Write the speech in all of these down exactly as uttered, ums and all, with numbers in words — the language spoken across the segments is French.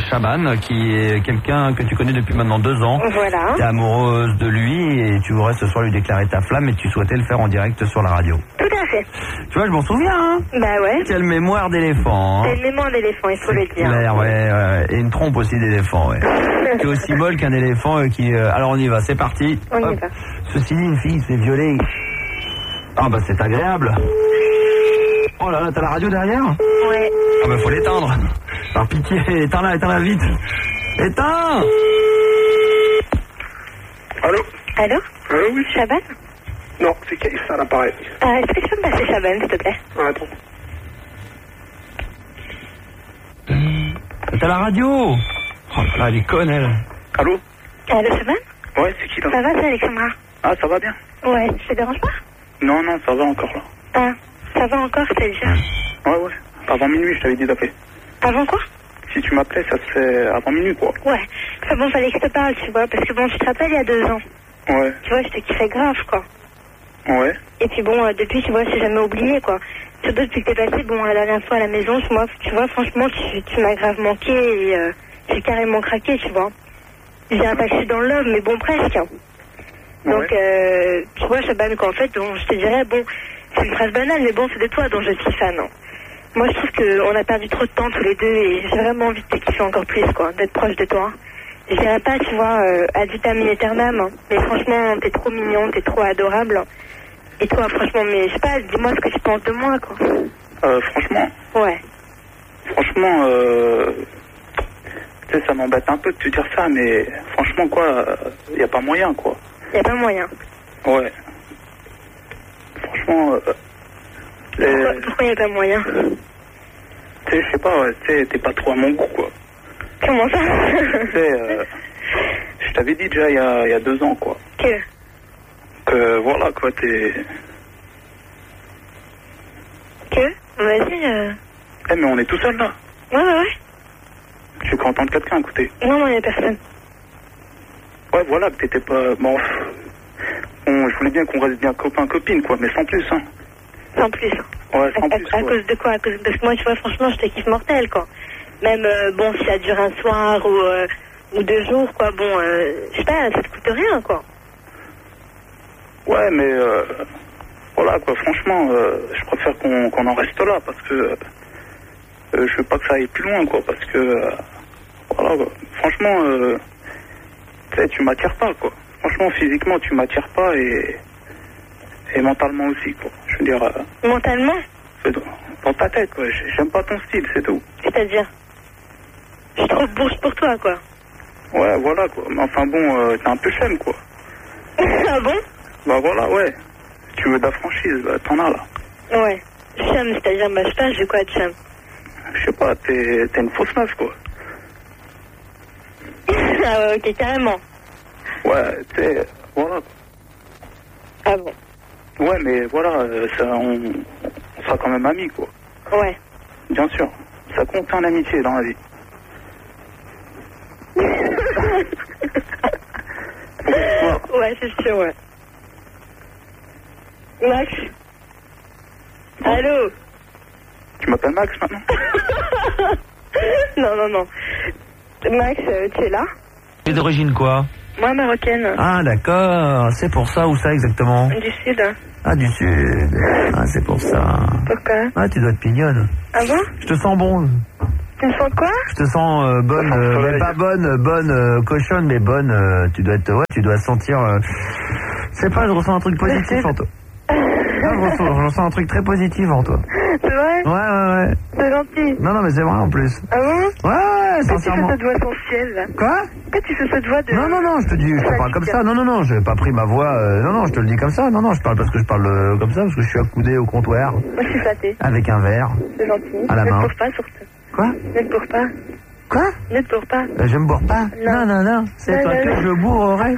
Chaban, qui est quelqu'un que tu connais depuis maintenant deux ans. Voilà. Tu es amoureuse de lui et tu voudrais ce soir lui déclarer ta flamme et tu souhaitais le faire en direct sur la radio. Tout à fait. Tu vois, je m'en souviens, hein. Bah ouais. Quelle mémoire d'éléphant, hein. C'est une mémoire d'éléphant, il faut le dire. Claire, ouais, ouais. Et une trompe aussi d'éléphant, ouais. Qui est aussi molle qu'un éléphant euh, qui... Euh... Alors on y va, c'est parti. On y Hop. va. Ceci dit, une fille se fait violer. Ah bah c'est agréable. Oh là là, t'as la radio derrière? Ouais. Ah bah faut l'éteindre. Par pitié, éteins-la, éteins-la vite. Éteins! Allô? Allô? Allô, oui? Chaban? Non, c'est Caïs à l'appareil. Ah, est-ce que tu peux me passer Chaban, s'il te plaît? Ah, attends. T'as la radio? Oh là là, elle est conne, elle. Allô? Allô, Chaban? Ouais, c'est qui là? Ça va, c'est Alexandra? Ah, ça va bien? Ouais, je te dérange pas? Non, non, ça va encore là. Ah, ça va encore, c'est-à-dire? Ouais, ouais. Avant minuit, je t'avais dit d'appeler. Avant quoi? Si tu m'appelais, ça se fait avant minuit, quoi. Ouais. Enfin bon, fallait que je te parle, tu vois, parce que bon, tu te rappelles, il y a deux ans. Ouais. Tu vois, je te kiffais grave, quoi. Ouais. Et puis bon, euh, depuis, tu vois, j'ai jamais oublié, quoi. Surtout depuis que t'es passé, bon, la dernière fois à la maison, moi, tu vois, franchement, tu, tu m'as grave manqué et euh, j'ai carrément craqué, tu vois. Je dirais pas que je suis dans le love, mais bon, presque. Hein. Donc, Ouais. euh, tu vois, Chaban, quoi, en fait, bon, je te dirais, bon, c'est une phrase banale, mais bon, c'est de toi dont je suis fan. Hein. Moi, je trouve qu'on a perdu trop de temps tous les deux et j'ai vraiment envie de te kiffer encore plus, quoi, d'être proche de toi. Je dirais pas, tu vois, euh, ad vitam aeternam, hein, mais franchement, t'es trop mignon, t'es trop adorable. Et toi, franchement, mais je sais pas, dis-moi ce que tu penses de moi, quoi. Euh, franchement, Ouais. franchement, euh... tu sais, ça m'embête un peu de te dire ça, mais franchement, quoi, il y a pas moyen, quoi. Y a pas moyen. Ouais. Franchement, euh... Pourquoi, les- pourquoi y a pas moyen? tu sais, je sais pas, ouais, tu sais, t'es pas trop à mon goût, quoi. Comment ça? Tu sais, euh... je t'avais dit déjà il y a, il y a deux ans, quoi. Que? Que voilà, quoi, t'es... Que? Vas-y, euh... Eh, mais on est tout seul, là. Ouais, ouais, ouais. Je suis content de quelqu'un, écoutez. Non, non, y a personne. Ouais, voilà, que t'étais pas... Bon, pff, on- je voulais bien qu'on reste bien copain-copine, quoi, mais sans plus, hein. Sans plus. Ouais, À, sans à- plus, à quoi. cause de quoi? À cause... Parce que moi, tu vois, franchement, je te kiffe mortel, quoi. Même, euh, bon, si ça dure un soir ou, euh, ou deux jours, quoi, bon, euh, je sais pas, ça te coûte rien, quoi. Ouais, mais... Euh, voilà, quoi, franchement, euh, je préfère qu'on qu'on en reste là, parce que... euh, je veux pas que ça aille plus loin, quoi, parce que... euh, voilà, quoi. Franchement, euh, tu sais, tu m'attires pas, quoi. Franchement, physiquement, tu m'attires pas et... Et mentalement aussi, quoi. Je veux dire... euh, Mentalement? c'est dans dans ta tête, quoi. J'ai- J'aime pas ton style, c'est tout. C'est-à-dire? Je suis trop bourge pour toi, quoi. Ouais, voilà, quoi. Mais enfin bon, euh, t'es un peu chème, quoi. Ah bon? Bah voilà, ouais. Tu veux de la franchise, bah t'en as, là. Ouais. Chum, c'est-à-dire, bah, je sais pas, j'ai quoi de chum? Je sais pas, t'es t'es une fausse meuf, quoi. Ah ouais, ok, carrément. Ouais, t'es... Voilà. Ah bon? Ouais, mais voilà, euh, ça, on, on sera quand même amis, quoi. Ouais. Bien sûr. Ça compte en amitié dans la vie. Ouais, c'est sûr, ouais. Max? Allô? Tu m'appelles Max, maintenant? Non, non, non. Max, euh, tu es là? Tu es d'origine quoi? Moi, marocaine. Ah d'accord, c'est pour ça, où ça exactement? Du sud. Ah du sud, ah c'est pour ça. Pourquoi? Ah tu dois être mignonne. Ah bon? Je te sens bon. Tu me sens quoi? Je te sens euh, bonne, euh, mais pas bonne, euh, bonne euh, cochonne, mais bonne. euh, tu dois être, ouais, tu dois sentir. Euh, je sais pas, je ressens un truc positif en toi. Non, je, ressens, je ressens un truc très positif en toi. C'est vrai? Ouais, ouais, ouais. C'est gentil. Non, non, mais c'est vrai en plus. Ah bon? Ouais, ouais, Pourquoi tu fais sincèrement. cette voix sensuelle, là? Quoi? Pourquoi tu fais cette voix de... Non, non, non, je te dis, je te parle comme ça. Non, non, non, j'ai pas pris ma voix. euh, non, non, je te le dis comme ça. Non, non, je parle parce que je parle euh, comme ça, parce que je suis accoudé au comptoir. Moi, je suis flattée. Avec un verre. C'est gentil. À la ne main. te bourre pas, surtout. Quoi? Ne te bourre pas. Quoi? Ne te bourre pas. Euh, je me bourre pas. Non. Non, non, non. C'est Non, toi non, que non. je bourrerai.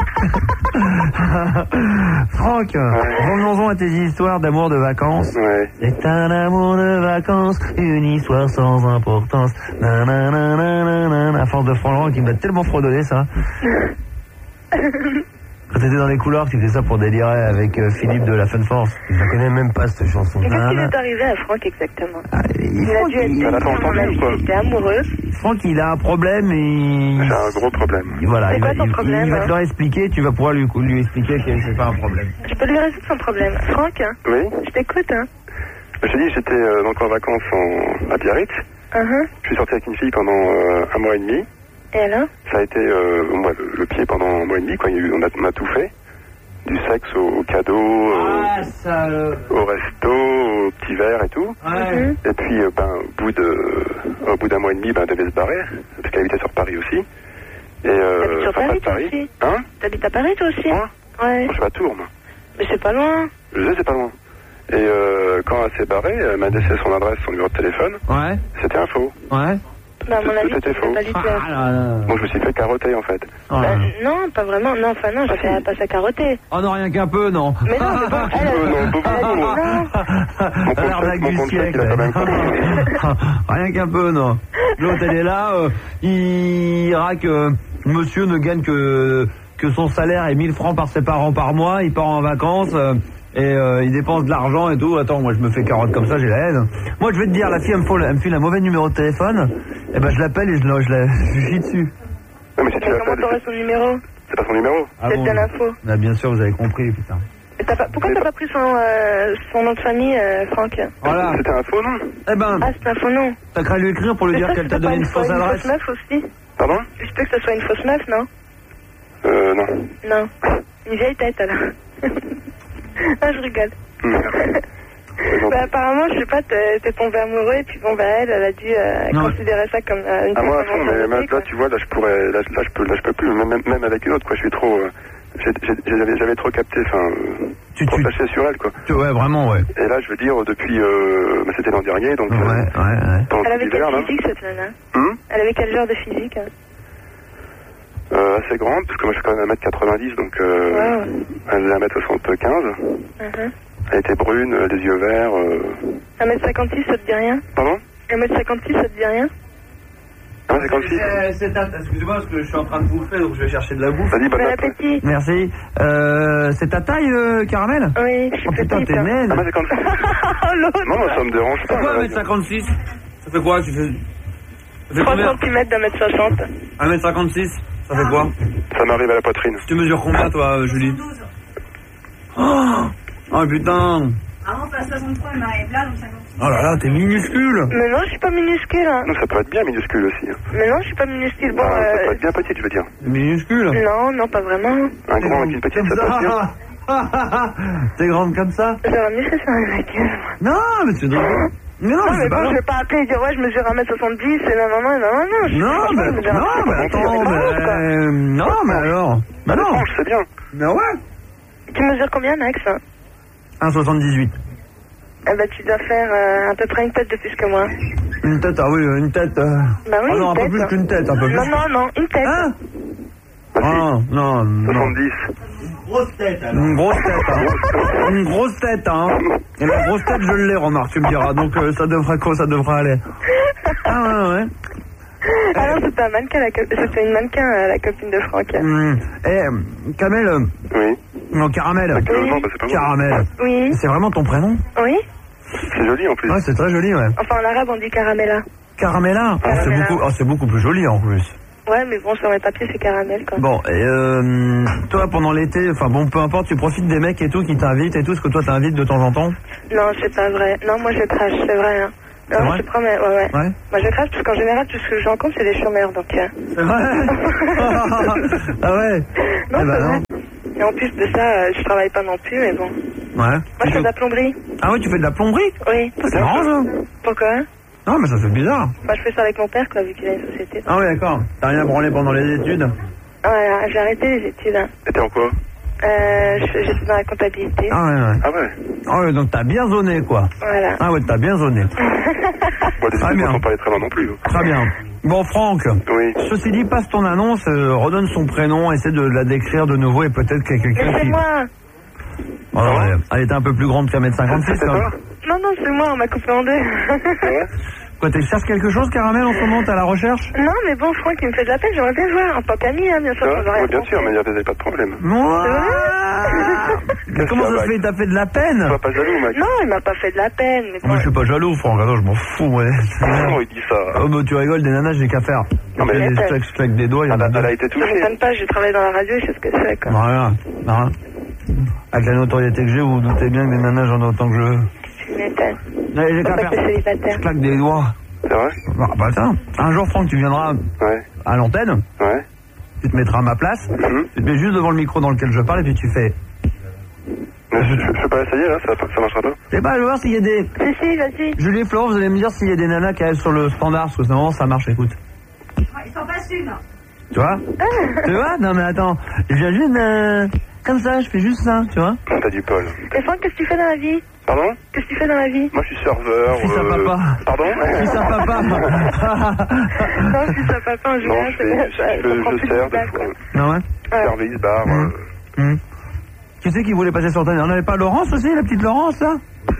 Franck, revenons-en à tes histoires d'amour de vacances. Ouais. C'est un amour de vacances, une histoire sans importance. Nananana, à force de Franck Laurent qui me donne tellement fredonner ça. Quand t'étais dans les couloirs, tu faisais ça pour délirer avec euh, Philippe de la Fun Force. Je la connais même pas cette chanson. Mais qu'est-ce qui Ah, est arrivé à Franck exactement? ah, il, Il a dû être il a pas entendu, avis, quoi. il était amoureux. Franck, il a un problème et... J'ai un gros problème. Voilà, C'est il, quoi va, ton il- problème, il va te hein leur expliquer, tu vas pouvoir lui, lui expliquer que c'est pas un problème. Je peux lui résoudre son problème. Franck, hein, Oui. je t'écoute, hein. Je te dis, j'étais euh, donc en vacances en... à Biarritz. Uh-huh. Je suis sorti avec une fille pendant euh, un mois et demi. Et alors? Ça a été euh, moi, le, le pied pendant un mois et demi. Quoi. Il y a eu, on, a, on a tout fait. Du sexe au, au cadeau, au, Ah, ça... Euh... au resto, au petit verre et tout. Ouais. Mhm. Et puis, euh, ben, au bout de, au bout d'un mois et demi, ben, elle devait se barrer, parce qu'elle habitait sur Paris aussi. Et euh, T'habites sur enfin, pas Paris, de toi Paris. aussi? Hein? T'habites à Paris, toi aussi? Moi? Ouais. Je suis à Tours, moi. Mais c'est pas loin. Je sais, c'est pas loin. Et euh, quand elle s'est barrée, elle m'a laissé son adresse, son numéro de téléphone. Ouais. C'était un faux. Ouais. Bah, à mon Tout avis, était c'est faux. pas du tout. Ah là là. Donc je me suis fait carotter, en fait. Oh, Bah, là. non, pas vraiment. Non, enfin non, j'ai fait pas ça carotter. Oh non, rien qu'un peu, non. Mais non, mais bon, elle, Euh, non, elle, beaucoup, elle a dit moi. non. Mon compte L'arnaque chèque, mon du compte chèque, siècle. il a quand même compris. Rien qu'un peu, non. L'autre, elle est là, euh, il dira que monsieur ne gagne que, que son salaire est mille francs par ses parents par mois, il part en vacances, euh, et euh, il dépense de l'argent et tout. Attends, moi je me fais carotte comme ça, j'ai la haine. Moi je vais te dire, la fille elle me, faut, elle me file un mauvais numéro de téléphone, et ben je l'appelle et je, la- je, la, je lui chie dessus. Non, mais si Mais tu comment l'appelles, t'aurais son numéro? c'est pas son numéro. Ah C'est bon, de l'info. bah, bien sûr, vous avez compris, putain. Et t'as pas- Pourquoi t'as pas pris son, euh, son nom de famille, euh, Franck? Voilà. C'était un faux nom. Eh ben, Ah, c'est un faux nom. t'as qu'à lui écrire pour lui Mais dire ça, qu'elle t'a c'est pas donné une fausse fois une adresse. fausse meuf aussi? Pardon? Je peux que ce soit une fausse meuf, non? Euh, non. Non. Une vieille tête, alors. Ah, je rigole. Hmm. Bah, apparemment, je sais pas, t'es t'es tombé amoureux et puis bon, bah, elle, elle a dû euh, Non. considérer ça comme euh, une Ah, moi, à fond, convention mais de là, vie, quoi. tu vois, là, je pourrais, là, là, je peux, là, je peux plus, même, même- même avec une autre, quoi. Je suis trop, euh, j'ai- j'ai- j'avais, j'avais trop capté, enfin, euh, Tu- trop tu- flashé sur elle, quoi. Tu- Ouais, vraiment, ouais. Et là, je veux dire, depuis, euh, bah, c'était l'an dernier, donc, Ouais, euh, ouais, ouais. pendant Elle avait l'hiver, quel là. physique, cette nana? Hum Elle avait quel genre de physique? Euh, assez grande, parce que moi, je suis quand même un mètre quatre-vingt-dix, donc, euh, Wow. elle faisait un mètre soixante-quinze. Uh-huh. Elle était brune, euh, les yeux verts, euh... un mètre cinquante-six, ça te dit rien? Pardon? un mètre cinquante-six, ça te dit rien? un mètre cinquante-six? Excusez-moi parce que je suis en train de bouffer donc je vais chercher de la bouffe. Vas-y, bonne Bon après. appétit. Merci. Euh, c'est ta taille, euh, Caramel? Oui, je suis Oh putain, petite. t'es hein. naine. un mètre cinquante-six? Oh, l'autre. Non, ça me dérange pas. Pourquoi là. un mètre cinquante-six? Ça fait quoi? Tu fais... Ça fait trois combien? centimètres d'un mètre soixante. un mètre cinquante-six? Ça fait quoi? Ça m'arrive à la poitrine. Tu mesures combien toi, euh, Julie? Oh, oh putain. Avant, pas soixante-trois, elle m'arrive là, donc cinquante-six. Oh là là, t'es minuscule. Mais non, je suis pas minuscule. Hein. Non, ça peut être bien minuscule aussi. Hein. Mais non, je suis pas minuscule. Bon, Ah, ça peut euh... être bien petite, je veux dire. Minuscule? non, non, pas vraiment. Un grand avec une petite, ça peut être bien. T'es grande comme ça? J'aurais mieux fait ça avec elle. moi. Non, mais tu drôle. Mais non, Non, mais mais c'est pas bon, je grave. vais pas appeler et dire ouais, je mesure un mètre soixante-dix et non, non, non, non, non, non. je- Non, franchement, mais, je mesure un non, mètre mais soixante-dix, attends, c'est pas grave, quoi. mais, euh, non, mais alors. Bah non. Franche, c'est bien. Mais ouais. Tu mesures combien, Max? hein un virgule soixante-dix-huit. Eh ben, tu dois faire euh, à peu près une tête de plus que moi. Une tête, ah oui, une tête. Euh... Bah oui, ah non, une un peu tête. plus qu'une tête, un peu plus. Non, non, non, une tête. Hein? Ah, si. Ah, non, non. soixante-dix. Grosse tête, alors. Une grosse tête, hein. Une grosse tête, hein. Et la grosse tête, je l'ai, remarque, tu me diras. Donc, euh, ça devrait quoi, ça devrait aller. Ah, ouais, ouais. Ah non, c'était un mannequin, la co- c'était une mannequin, euh, la copine de Franck. Hum. Eh, Kamel, euh, Oui. non, Caramel. Avec le vent, bah, c'est pas moi. Caramel. Oui, C'est vraiment ton prénom? oui. C'est joli en plus. Ouais, c'est très joli, ouais. Enfin, en arabe, on dit caramela. Caramela. Ah, c'est Caramela. beaucoup, ah, c'est beaucoup plus joli, en plus. Ouais, mais bon, sur mes papiers, c'est caramel, quoi. Bon, et euh, toi, pendant l'été, enfin bon, peu importe, tu profites des mecs et tout qui t'invitent et tout, ce que toi t'invites de temps en temps? Non, c'est pas vrai. Non, moi, je crache, c'est vrai. Hein. C'est Non, vrai je promets, ouais, ouais. Ouais. Moi, je crache parce qu'en général, tout ce que je rencontre, c'est des chômeurs, donc... euh, C'est vrai? Ah ouais? Non, Eh c'est ben vrai. Et en plus de ça, euh, je travaille pas non plus, mais bon. Ouais. Moi, je fais de la plomberie. Ah ouais, tu fais de la plomberie? Oui. C'est marrant, ça. Pourquoi? Non, mais ça fait bizarre. Moi, je fais ça avec mon père, quoi, vu qu'il a une société. Ah ouais, d'accord. T'as rien branlé pendant les études? Voilà, j'ai arrêté les études. hein. Et t'es en quoi? Euh, je- j'étais dans la comptabilité. Ah ouais, ouais. Ah ouais. Ah ouais, donc t'as bien zoné, quoi. Voilà. Ah ouais, t'as bien zoné. Bon, des Ah, études, bien. on s'en parlait très loin non plus. hein. Très bien. Bon, Franck, Oui. ceci dit, passe ton annonce, euh, redonne son prénom, essaie de la décrire de nouveau et peut-être qu'il y a quelqu'un Mais c'est qui... moi. Oh, non, elle, elle était un peu plus grande qu'un mètre cinquante-six. C'est hein. toi? Non, non, c'est moi, on m'a coupé en deux. Ah ouais. Quoi, tu cherches quelque chose, Caramel, en ce moment? T'es à la recherche? Non, mais bon, Franck, il me fait de la peine, j'aimerais bien voir. En tant qu'ami, hein, bien sûr. Ah, oui, bien sûr, mais il n'y avait pas de problème. Moi Mais comment ça se fait? T'as fait de la peine? Sois pas jaloux, mec. Non, il m'a pas fait de la peine. Mais bon. Moi, je suis pas jaloux, Franck. Attends, je m'en fous, ouais. Comment il dit ça? Oh, bah, tu rigoles, des nanas, j'ai qu'à faire. Non, mais je claque, je claque des doigts, il y en a elle deux. a été Ça me touchée. donne pas, je travaille dans la radio, je sais ce que c'est, quoi. Rien, rien. Avec la notoriété que j'ai, vous vous doutez bien que des nanas, j'en ai autant que je veux. Tu m'étonnes. Allez, j'ai Faut qu'à pas que t'es faire. célibataire. Je claque des doigts. C'est vrai? Ah, bah, attends. Un jour, Franck, tu viendras Ouais. à l'antenne. Ouais. Tu te mettras à ma place. Mhm. Tu te mets juste devant le micro dans lequel je parle et puis tu fais. Mais je, je, je peux pas essayer, là, ça, ça marchera pas. Je sais pas, je vais voir s'il y a des. Si, si, vas-y. Julie et Florent, vous allez me dire s'il y a des nanas qui arrivent sur le standard, parce que sinon ça marche, écoute. Ouais, il s'en passe une. Tu vois? Tu vois? Non mais attends, je viens juste euh, comme ça, je fais juste ça, tu vois? T'as du Paul. Et Franck, qu'est-ce que tu fais dans la vie? Pardon? Qu'est-ce que tu fais dans la vie? Moi, je suis serveur. Fils à papa. Pardon? Fils à papa. Non, si ça papa en Non, général, je, fais, ça, ça, je, ça je, prend je plus sers de des bac, fois. quoi. Non ouais? Service, bar. Mmh. euh, Mmh. Qui c'est qui voulait passer sur ta... On n'avait pas Laurence aussi, la petite Laurence là?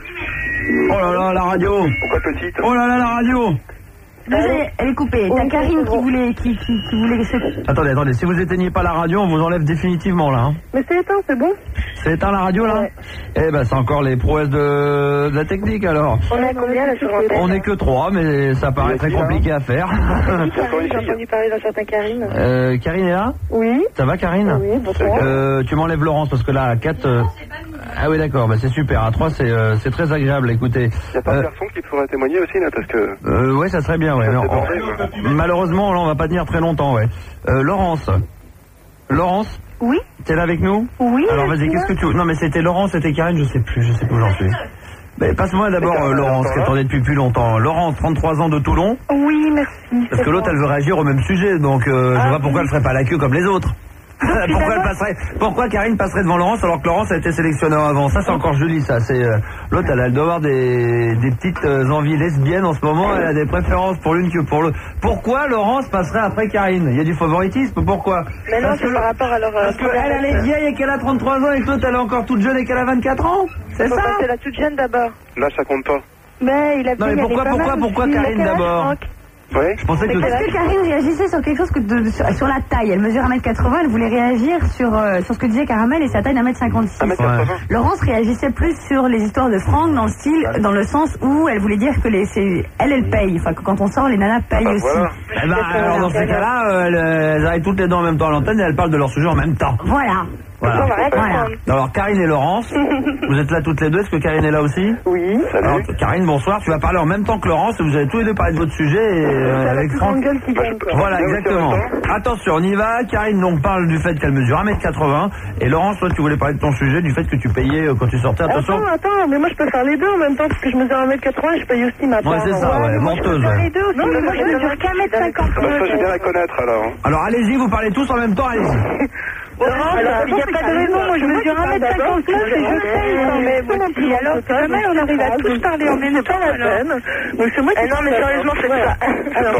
Oh là là, la radio. Pourquoi petite? Oh là là, la radio. Désolée, elle est coupée. T'as Karine qui voulait, qui, qui, qui voulait se... Attendez, attendez, si vous éteignez pas la radio, on vous enlève définitivement là. Hein. Mais c'est éteint, c'est bon? C'est éteint la radio là? Ouais. Eh ben c'est encore les prouesses de, de la technique alors. On est à combien là sur l'antenne? On est que trois, mais ça paraît très compliqué à faire. Karine, j'ai entendu parler d'un certain Karine. euh, Karine est là? Oui. Ça va Karine? Oui, bonsoir. Euh, tu m'enlèves Laurence parce que là à quatre... euh, Ah oui d'accord, bah, c'est super. À trois c'est euh, c'est très agréable, écoutez. Y'a pas Euh, un garçon qui pourrait témoigner aussi, là, parce que. euh, ouais, ça serait bien, ouais. Ça mais fait on- bordel, quoi. malheureusement, là, on va pas tenir très longtemps, ouais. Euh, Laurence. Laurence, Oui, t'es là avec nous? oui. Alors vas-y, qu'est-ce que tu veux? Non mais c'était Laurence, c'était Karine, je sais plus, je sais plus où j'en suis. Mais passe-moi d'abord euh, Laurence, qui attendait depuis plus longtemps. Laurence, trente-trois ans de Toulon. Oui, merci. Parce que l'autre, elle veut réagir au même sujet, donc euh, je vois pourquoi elle ferait pas la queue comme les autres. pourquoi elle passerait Pourquoi Karine passerait devant Laurence alors que Laurence a été sélectionneur avant? Ça c'est encore joli, ça. C'est euh, l'autre, elle, elle doit avoir des, des petites euh, envies lesbiennes en ce moment. Elle a des préférences pour l'une que pour l'autre. Pourquoi Laurence passerait après Karine? Il y a du favoritisme. Pourquoi? Mais non, Parce c'est que- par rapport à leur... euh, Parce qu'elle, elle est vieille et qu'elle a trente-trois ans et que l'autre, elle est encore toute jeune et qu'elle a vingt-quatre ans. C'est Faut ça? passer la toute jeune d'abord. Là, ça compte pas. Mais il a Non mais pourquoi, pourquoi, pourquoi Karine d'abord? Ouais. Je pensais que... Est-ce que Karine réagissait sur quelque chose que de, sur, sur la taille? Elle mesure un mètre quatre-vingts, elle voulait réagir sur, euh, sur ce que disait Caramel et sa taille d'un mètre cinquante-six. un mètre quatre-vingts. Laurence réagissait plus sur les histoires de Franck dans le style, dans le sens où elle voulait dire que les, c'est, elle, elle paye. Enfin, que quand on sort, les nanas payent Bah, aussi. voilà. Eh ben, alors dans ces cas-là, euh, elles, elles arrivent toutes les deux en même temps à l'antenne et elles parlent de leur sujet en même temps. Voilà. On va Voilà. rien Voilà. comprendre. Alors Karine et Laurence, vous êtes là toutes les deux, est-ce que Karine est là aussi? Oui. Alors Salut. Karine, bonsoir, tu vas parler en même temps que Laurence et vous allez tous les deux parler de votre sujet et, euh, avec Franck. gueule qui gagne, quoi. Voilà, Ouais, exactement. c'est vrai. Attention, on y va. Karine donc parle du fait qu'elle mesure un mètre quatre-vingts et Laurence, toi tu voulais parler de ton sujet, du fait que tu payais euh, quand tu sortais. Attention. Attends, attends, mais moi je peux faire les deux en même temps parce que je mesure un mètre quatre-vingts et je paye aussi ma part. Ouais, c'est ça, ouais, menteuse. Ouais. deux aussi. Non, mais moi je mesure qu'un mètre cinquante. Ah bah, ça, j'ai bien à connaître, alors. hein. Alors allez-y, vous parlez tous en même temps, allez-y. Alors, il n'y a pas de raison, moi je mesure un mètre cinquante-neuf et je paye. Non, mais moi aussi, alors c'est pas mal, on arrive à tous parler en même temps. C'est pas la peine. Donc c'est moi qui. Non, mais sérieusement, faites ça. Alors,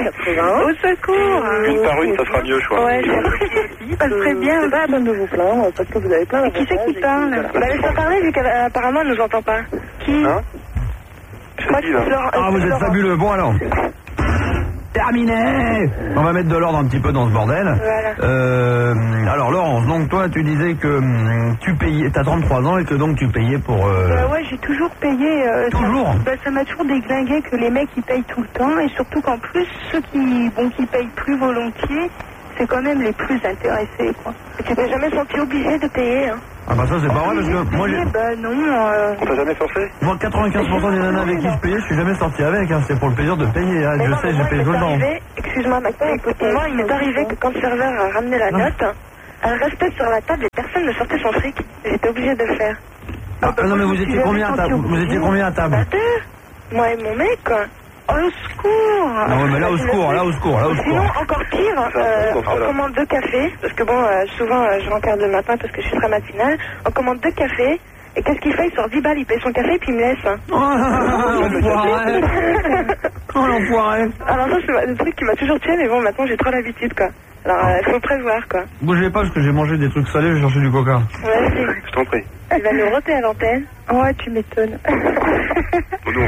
au secours. Une par une, ça sera mieux, je crois. Ouais, je ça serait bien. Pas de vous plaindre parce que vous avez plein de. Qui c'est qui parle? Bah, laisse-moi parler vu qu'apparemment elle nous entend pas. Qui? Hein? C'est qui, là? Ah, vous êtes fabuleux. Bon alors. Terminé. On va mettre de l'ordre un petit peu dans ce bordel. Voilà. Euh, alors Laurence, donc toi tu disais que hum, tu payais, t'as trente-trois ans et que donc tu payais pour... Euh... Bah ouais, j'ai toujours payé. euh, Toujours ça, bah, ça m'a toujours déglingué que les mecs ils payent tout le temps et surtout qu'en plus ceux qui bon qui payent plus volontiers, c'est quand même les plus intéressés quoi. Et tu t'es jamais senti obligé de payer hein? Ah bah ça c'est pas vrai parce que moi, j'ai- Eh bah non. Euh... On t'a jamais forcé? moi quatre-vingt-quinze pour cent des nanas avec qui je payais, je suis jamais sorti avec, hein. C'est pour le plaisir de payer, hein. Mais Je non, sais, mais j'ai moi, payé il tout le m'est temps. arrivé, excuse-moi maintenant, écoute, moi il m'est arrivé que quand le serveur a ramené la Non. note, elle restait sur la table et personne ne sortait son fric. J'étais obligée de le faire. Ah, non mais vous étiez combien à table? Vous étiez combien à table? Bah deux. Moi et mon mec quoi. Oh, au secours! Ah ouais mais là au secours, là au secours, là au Sinon, secours. encore pire, euh, on commande deux cafés, parce que bon, euh, souvent euh, je rentre le matin parce que je suis très matinale. On commande deux cafés, et qu'est-ce qu'il fait? Il sort dix balles, il paye son café, puis il me laisse. Hein. Oh l'enfoiré. Oh l'enfoiré. Alors ça, c'est le truc qui m'a toujours tué, mais bon, maintenant j'ai trop l'habitude, quoi. Alors, il faut prévoir, quoi. Bougez pas parce que j'ai mangé des trucs salés, j'ai cherché du coca. Vas-y. Je t'en prie. Il va nous roter à l'antenne. Ouais, tu m'étonnes. Nous, on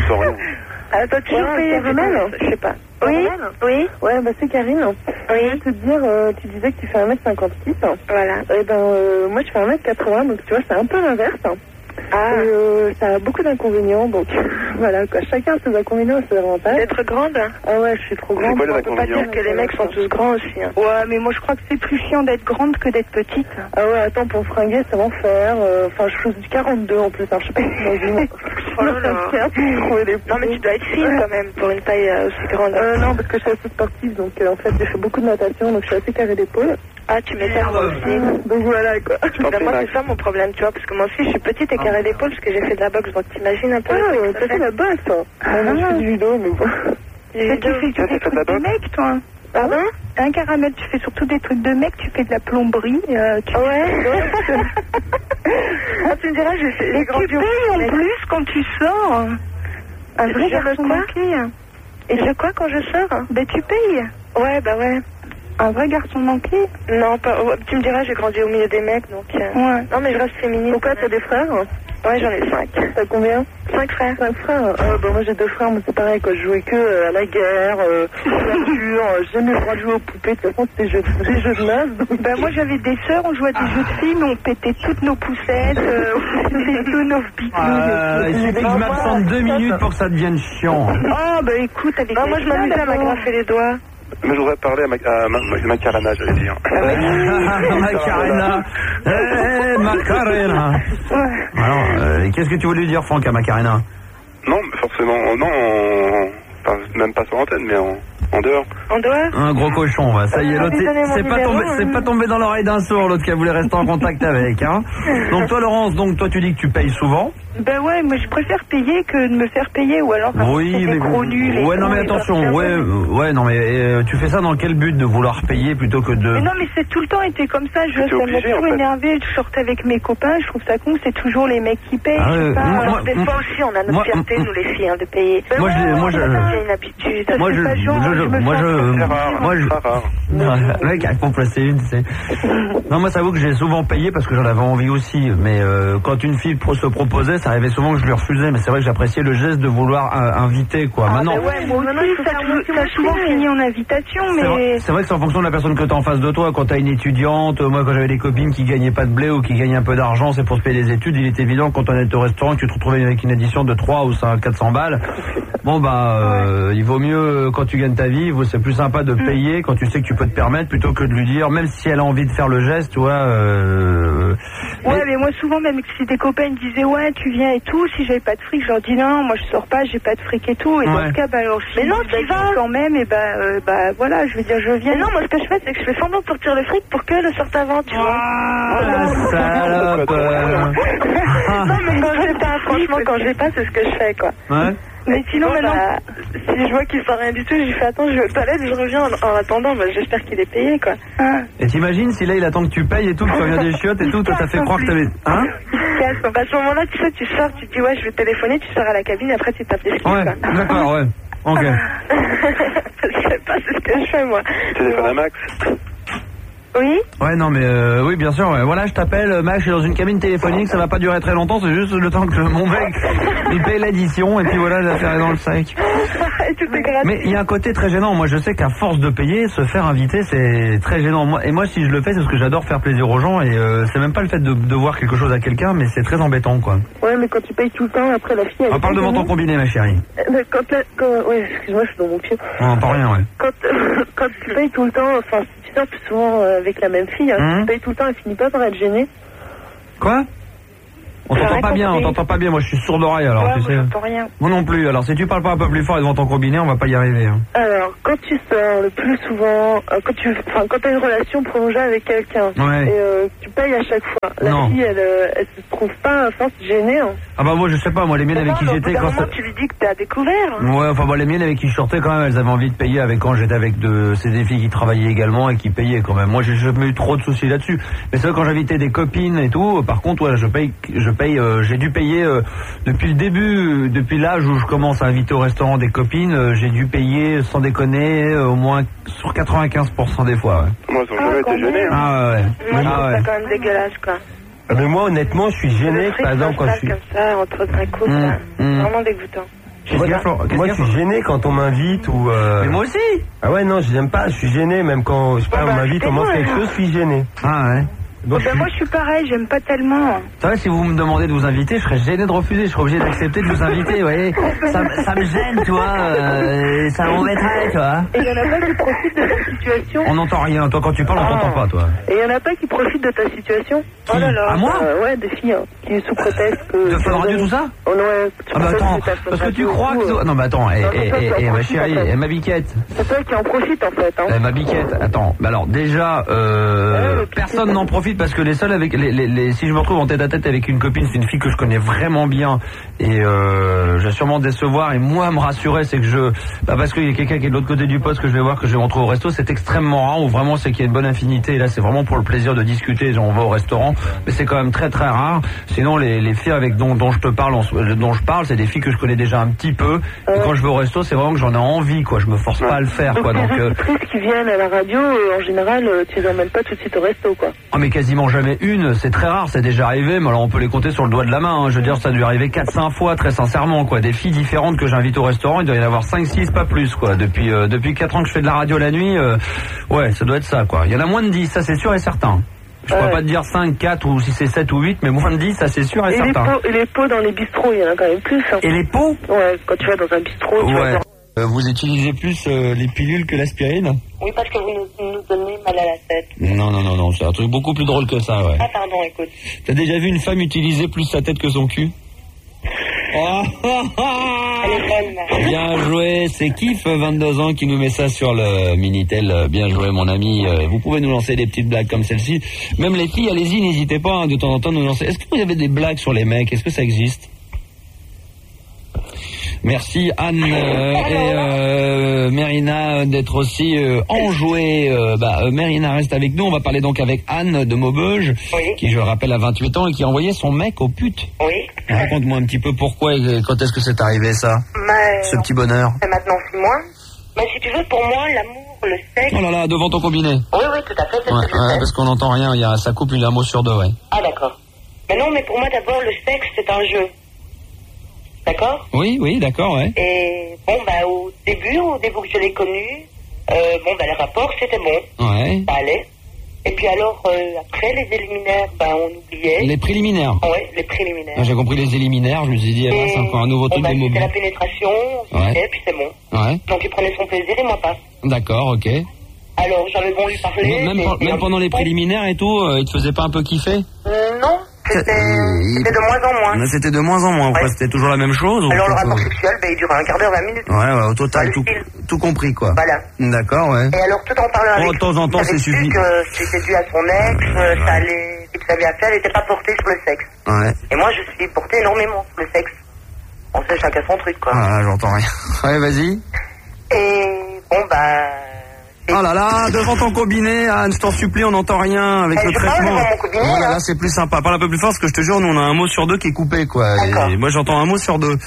sens rien. Ah, t'as toujours payé Romaine? Je sais pas. Oui, oui. Ouais, bah c'est Karine. Oui. Je vais te dire, euh, tu disais que tu fais un mètre cinquante-six. Voilà. Et ben, euh, moi je fais un mètre quatre-vingts, donc tu vois, c'est un peu l'inverse. Ah. Et, euh, ça a beaucoup d'inconvénients, donc voilà quoi. Chacun a ses inconvénients et ses avantages. D'être grande? Ah ouais, je suis trop grande. C'est quoi les On peut pas inconvénients? dire que les mecs sont tous grands aussi. Hein. Ouais, mais moi je crois que c'est plus chiant d'être grande que d'être petite. Ah ouais, attends, pour fringuer, c'est l'enfer. Euh, Enfin, je fais du quarante-deux en plus, hein, je sais pas si t'imagines. Oh là là. Non, mais tu dois être fine quand même pour une taille euh, aussi grande. Euh, non, parce que je suis assez sportive, donc euh, en fait, j'ai fait beaucoup de natation, donc je suis assez carré d'épaule. Ah, tu m'étonnes, moi aussi. Donc voilà quoi. Ben, moi, c'est ça mon problème, tu vois, parce que moi aussi, je suis petite et carrée d'épaule parce que j'ai fait de la boxe, donc t'imagines un peu. Ah, le euh, truc que t'as ça fait fait. la boxe, toi. Ah, moi, je fais du judo, mais bon. Du Tu judo. fais que Ah, des c'est trucs de la de boxe? mec, toi. Pardon? Un caramel, tu fais surtout des trucs de mec, tu fais de la plomberie. Euh, tu... Ouais. Ah, tu me diras, j'ai fait les Et grands tu payes en plus quand tu sors. Un vrai Je garçon quoi? manqué. Et je quoi quand je sors? Ben tu payes. Ouais, bah ouais. Un vrai garçon manqué. Non, pas... ouais, tu me diras, j'ai grandi au milieu des mecs, donc... euh, Ouais. Non, mais je reste féminine. Pourquoi t'as des frères? Ouais, j'en ai cinq. T'as combien? Cinq frères. Cinq frères. Ah, bah moi j'ai deux frères, mais c'est pareil quoi. Je jouais que euh, à la guerre, euh, voiture, euh, j'ai jamais le droit de jouer aux poupées. De toute façon, c'était des jeux, des jeux de meufs. Donc... Ben moi j'avais des sœurs, on jouait à des jeux de filles, mais on pétait toutes nos poussettes, euh, on faisait tous nos bipous. Euh, il suffit que je m'absente deux minutes pour que ça devienne chiant. Oh ben écoute, avec Non, moi, je m'amusais à m'agrafer les doigts. Mais je voudrais parler à, ma, à ma, ma, Macarena, j'allais dire. Macarena. Eh, Macarena. Alors, euh, qu'est-ce que tu voulais dire, Franck, à Macarena? Non, mais forcément, non, en, enfin, même pas sur l'antenne, mais en, en dehors. En dehors? Un gros cochon, va. Ça y est, Ah, l'autre, désolé, mon c'est pas numéro, tombé, hein. c'est pas tombé dans l'oreille d'un sourd, l'autre qui voulait rester en contact avec, hein. Donc toi, Laurence, donc toi, tu dis que tu payes souvent. Ben ouais, moi je préfère payer que de me faire payer, ou alors Oui, c'est mais des gros nuls. et ouais, non tout, mais et attention, pas ouais, faire euh, ouais, non mais euh, tu fais ça dans quel but de vouloir payer plutôt que de. Mais non, mais c'est tout le temps été comme ça. Je, C'est ça m'a obligé, toujours en fait. énervé. Je sortais avec mes copains. Je trouve ça con. C'est toujours les mecs qui payent. Ah je sais ouais, pas. moi- Alors, Des moi- fois aussi, on a notre moi- fierté, nous les filles, hein, de payer. Ben Moi, ouais, je- moi, je- C'est une habitude. Moi je, pas genre, je, je me moi sens je, C'est rare, moi je, très rare. non, le mec a remplacé une, tu sais. Non, moi, ça vaut que j'ai souvent payé parce que j'en avais envie aussi. Mais euh, quand une fille pro- se proposait, ça arrivait souvent que je lui refusais. Mais c'est vrai que j'appréciais le geste de vouloir euh, inviter, quoi. Maintenant, Ah, ouais, moi aussi, ça, tou- ça a souvent fini en invitation, c'est vrai, mais. c'est vrai que c'est en fonction de la personne que tu as en face de toi. Quand tu as une étudiante, moi quand j'avais des copines qui gagnaient pas de blé ou qui gagnaient un peu d'argent, c'est pour se payer des études. Il est évident quand on est au restaurant que tu te retrouvais avec une édition de trois ou quatre cents balles. Bon bah euh, il vaut mieux quand tu gagnes ta vie, c'est plus sympa de payer quand tu sais que tu peux te permettre plutôt que de lui dire, même si elle a envie de faire le geste, tu vois. Euh, Ouais, mais- mais moi souvent même si des copains me disaient ouais tu viens et tout, si j'avais pas de fric, je leur dis non, moi je sors pas, j'ai pas de fric et tout. Et dans Ouais. ce cas, bah alors si Mais non, bah, tu vas. quand même, et bah, euh, bah voilà, je veux dire je viens. Mais non, moi, ce que je fais, c'est que je fais semblant de sortir le fric pour qu'elle le sorte avant, tu vois. Ah, la salope. euh. Non, mais quand je l'ai pas, franchement, quand je l'ai pas, c'est ce que je fais, quoi. Ouais. Mais sinon Bon, maintenant. bah, si je vois qu'il sort rien du tout, je lui fais attends, je vais aux toilettes, je reviens en, en attendant, bah, j'espère qu'il est payé, quoi. Ah. Et t'imagines si là il attend que tu payes et tout, que tu reviens des chiottes et tout, toi t'as fait croire que t'avais. Hein? Bah, à ce moment-là, tu sais, tu sors, tu te dis ouais, je vais téléphoner, tu sors à la cabine, et après tu tapes des skis, Ouais, quoi. d'accord, ouais. Ok. Je sais pas, c'est ce que je fais, moi. Téléphone à Max. Oui? Ouais, non, mais euh, oui, bien sûr. Ouais. Voilà, je t'appelle, Max, je suis dans une cabine téléphonique, ça va pas durer très longtemps, c'est juste le temps que mon mec il paye l'addition et puis voilà, l'affaire est dans le sac. Et tout est gratuit. Mais il y a un côté très gênant. Moi, je sais qu'à force de payer, se faire inviter, c'est très gênant. Moi, et moi, si je le fais, c'est parce que j'adore faire plaisir aux gens et euh, c'est même pas le fait de devoir quelque chose à quelqu'un, mais c'est très embêtant, quoi. Ouais, mais quand tu payes tout le temps, après la fille. Elle On parle devant ton combiné, ma chérie. Euh, Quand, la- quand, ouais, excuse-moi, je suis dans mon pied. On n'entend rien, ouais. Quand, quand tu payes tout le temps, enfin, si tu sors plus souvent euh, avec la même fille, hein, Hum. si tu payes tout le temps, elle finit pas par être gênée. Quoi? On J'ai t'entend rien pas bien, on compris. t'entend pas bien. Moi, je suis sourd d'oreille, alors Ouais, tu moi sais. j'entends rien. Moi non plus. Alors, si tu parles pas un peu plus fort et devant ton combiné, on va pas y arriver. Hein. Alors, quand tu sors le plus souvent, euh, quand tu, enfin, quand t'as une relation prolongée avec quelqu'un, Ouais. et euh, tu payes à chaque fois, la Non. fille, elle, euh, elle se trouve pas, enfin, gênée. Hein. Ah bah moi, je sais pas. Moi, les miennes avec qui Non, j'étais au bout d'un quand ça... moment, tu lui dis que t'as découvert. Ouais, enfin, bon, les miennes avec qui je sortais quand même, elles avaient envie de payer avec quand j'étais avec de, c'est des filles qui travaillaient également et qui payaient quand même. Moi, j'ai jamais eu trop de soucis là-dessus. Mais c'est vrai, quand j'invitais des copines et tout, par contre, ouais, je paye, je paye, euh, j'ai dû payer, euh, depuis le début, euh, depuis l'âge où je commence à inviter au restaurant des copines, euh, j'ai dû payer, sans déconner, euh, au moins sur quatre-vingt-quinze pour cent des fois, ouais. Moi, ils ont jamais été gênés. Hein. Ah ouais, Moi, ouais. je Ah trouve ouais. ça quand même dégueulasse, quoi. Ah, mais moi, honnêtement, je suis gêné, Le fric par exemple, quand je s'installe suis... comme ça, entre un couple, Mmh, là. mmh. Vraiment dégoûtant. Qu'est-ce qu'il y a, Florent ? Qu'est-ce Moi, qu'il y je a, suis gêné quand on m'invite ou. Euh... Mais moi aussi. Ah ouais, non, je n'aime pas. Je suis gêné, même quand je sais pas, Bon, on bah, m'invite, on mange quelque chose, je suis gêné. Ah ouais. Donc, Oh, ben, je... moi, je suis pareil, j'aime pas tellement. C'est vrai, si vous me demandez de vous inviter, je serais gêné de refuser. Je serais obligé d'accepter de vous inviter, vous voyez. Ça, ça me gêne, tu vois. Euh, ça m'embêterait, tu vois. Et il y en a pas qui profitent de ta situation. On n'entend rien. Toi, quand tu parles, on Ah. t'entend pas, toi. Et il y en a pas qui profitent de ta situation. Qui ? Oh là là. À moi ? euh, Ouais, des filles, hein, qui sous prétexte que... De Fun Radio, tout ça ? Oh non, ouais. Ah bah attends, parce que tu crois que... Non, bah attends, eh, eh, eh, eh, ma chérie, eh, ma biquette. C'est toi qui en profites, en fait. Hein. Eh, ma biquette, attends. Bah alors, déjà, euh, personne n'en profite parce que les seuls avec... Les, les, les, si je me retrouve en tête à tête avec une copine, c'est une fille que je connais vraiment bien et euh, je vais sûrement décevoir. Et moi, me rassurer, c'est que je... Bah parce qu'il y a quelqu'un qui est de l'autre côté du poste que je vais voir, que je vais me retrouver au resto, c'est extrêmement rare, ou vraiment c'est qu'il y a une bonne infinité. Et là, c'est vraiment pour le plaisir de discuter, on va au restaurant. Mais c'est quand même très très rare. Sinon, les, les filles avec dont, dont je te parle, dont je parle, c'est des filles que je connais déjà un petit peu. Et quand je vais au resto, c'est vraiment que j'en ai envie, quoi. Je me force pas à le faire, quoi. Donc, euh... les qui viennent à la radio, euh, en général, euh, tu les emmènes pas tout de suite au resto, quoi. Ah, mais quasiment jamais une. C'est très rare. C'est déjà arrivé. Mais alors, on peut les compter sur le doigt de la main. Hein. Je veux dire, ça a dû arriver quatre cinq fois, très sincèrement, quoi. Des filles différentes que j'invite au restaurant, il doit y en avoir cinq six, pas plus, quoi. Depuis euh, depuis quatre ans que je fais de la radio la nuit, euh, ouais, ça doit être ça, quoi. Il y en a moins de dix, ça c'est sûr et certain. Je ne ouais. pourrais pas te dire cinq, quatre ou si c'est sept ou huit, mais moins de dix, ça c'est sûr et, et certain. Les pots, et les pots dans les bistrots, il y en a quand même plus. Hein. Et les pots ? Ouais, quand tu vas dans un bistrot, tu ouais. vas euh, vous utilisez plus euh, les pilules que l'aspirine ? Oui, parce que vous nous, nous donnez mal à la tête. Non, non, non, non, c'est un truc beaucoup plus drôle que ça, ouais. Ah, pardon, écoute. T'as déjà vu une femme utiliser plus sa tête que son cul ? Oh, oh, oh. Elle est bonne, ma. Bien joué, c'est Kif, vingt-deux ans, qui nous met ça sur le Minitel. Bien joué, mon ami. Vous pouvez nous lancer des petites blagues comme celle-ci. Même les filles, allez-y, n'hésitez pas hein, de temps en temps nous lancer. Est-ce que vous avez des blagues sur les mecs ? Est-ce que ça existe ? Merci Anne euh, et euh, Mérina d'être aussi euh, enjouée. Euh, bah, euh, Mérina reste avec nous. On va parler donc avec Anne de Maubeuge, oui. qui, je le rappelle, a vingt-huit ans et qui a envoyé son mec aux putes. Oui. Raconte-moi un petit peu pourquoi et quand est-ce que c'est arrivé ça, Mais, ce petit bonheur. C'est maintenant six mois. Mais si tu veux, pour moi, l'amour, le sexe... Oh là là, devant ton combiné. Oui, oui, tout à fait, c'est ouais, ce que je ouais, fais. parce qu'on n'entend rien, il y a, ça coupe une un mot sur deux, ouais. Ah, d'accord. Mais non, mais pour moi, d'abord, le sexe, c'est un jeu. D'accord ? Oui, oui, d'accord, ouais. Et bon, bah, au début, au début que je l'ai connu, euh, bon, bah, les rapports, c'était bon. Ouais. Ça allait. Et puis alors, euh, après, les éliminaires, bah, on oubliait. Les préliminaires. Oui, les préliminaires. Ah, j'ai compris les éliminaires, je me suis dit, ah, c'est encore un nouveau truc bon, bah, de c'était mobile. la pénétration, on ouais. et puis c'est bon. Ouais. Donc il prenait son plaisir et moi pas. D'accord, ok. Alors, j'avais bon lui parler. Mais même, mais, même pendant les préliminaires et tout, euh, il te faisait pas un peu kiffer ? euh, Non. C'était de moins en moins. Mais c'était de moins en moins. Ouais. C'était toujours la même chose. Alors le rapport sexuel, ben, il durait un quart d'heure, vingt minutes. Ouais, ouais, au total, tout, tout compris, quoi. Voilà. D'accord, ouais. Et alors, tout en parlant avec oh, de temps en temps, c'est suffisant. que c'était dû à son ex, ouais. ça allait, il savait à faire, elle n'était pas portée sur le sexe. Ouais. Et moi, je suis portée énormément sur le sexe. On sait chacun son truc, quoi. Ah, j'entends rien. Ouais, vas-y. Et bon, bah... Oh là là, devant ton combiné, Anne, je t'en supplie, on n'entend rien avec eh, le je traitement. Parle devant mon combiné, oh là hein. là, c'est plus sympa. Parle un peu plus fort parce que je te jure, nous on a un mot sur deux qui est coupé, quoi. Et moi j'entends un mot sur deux.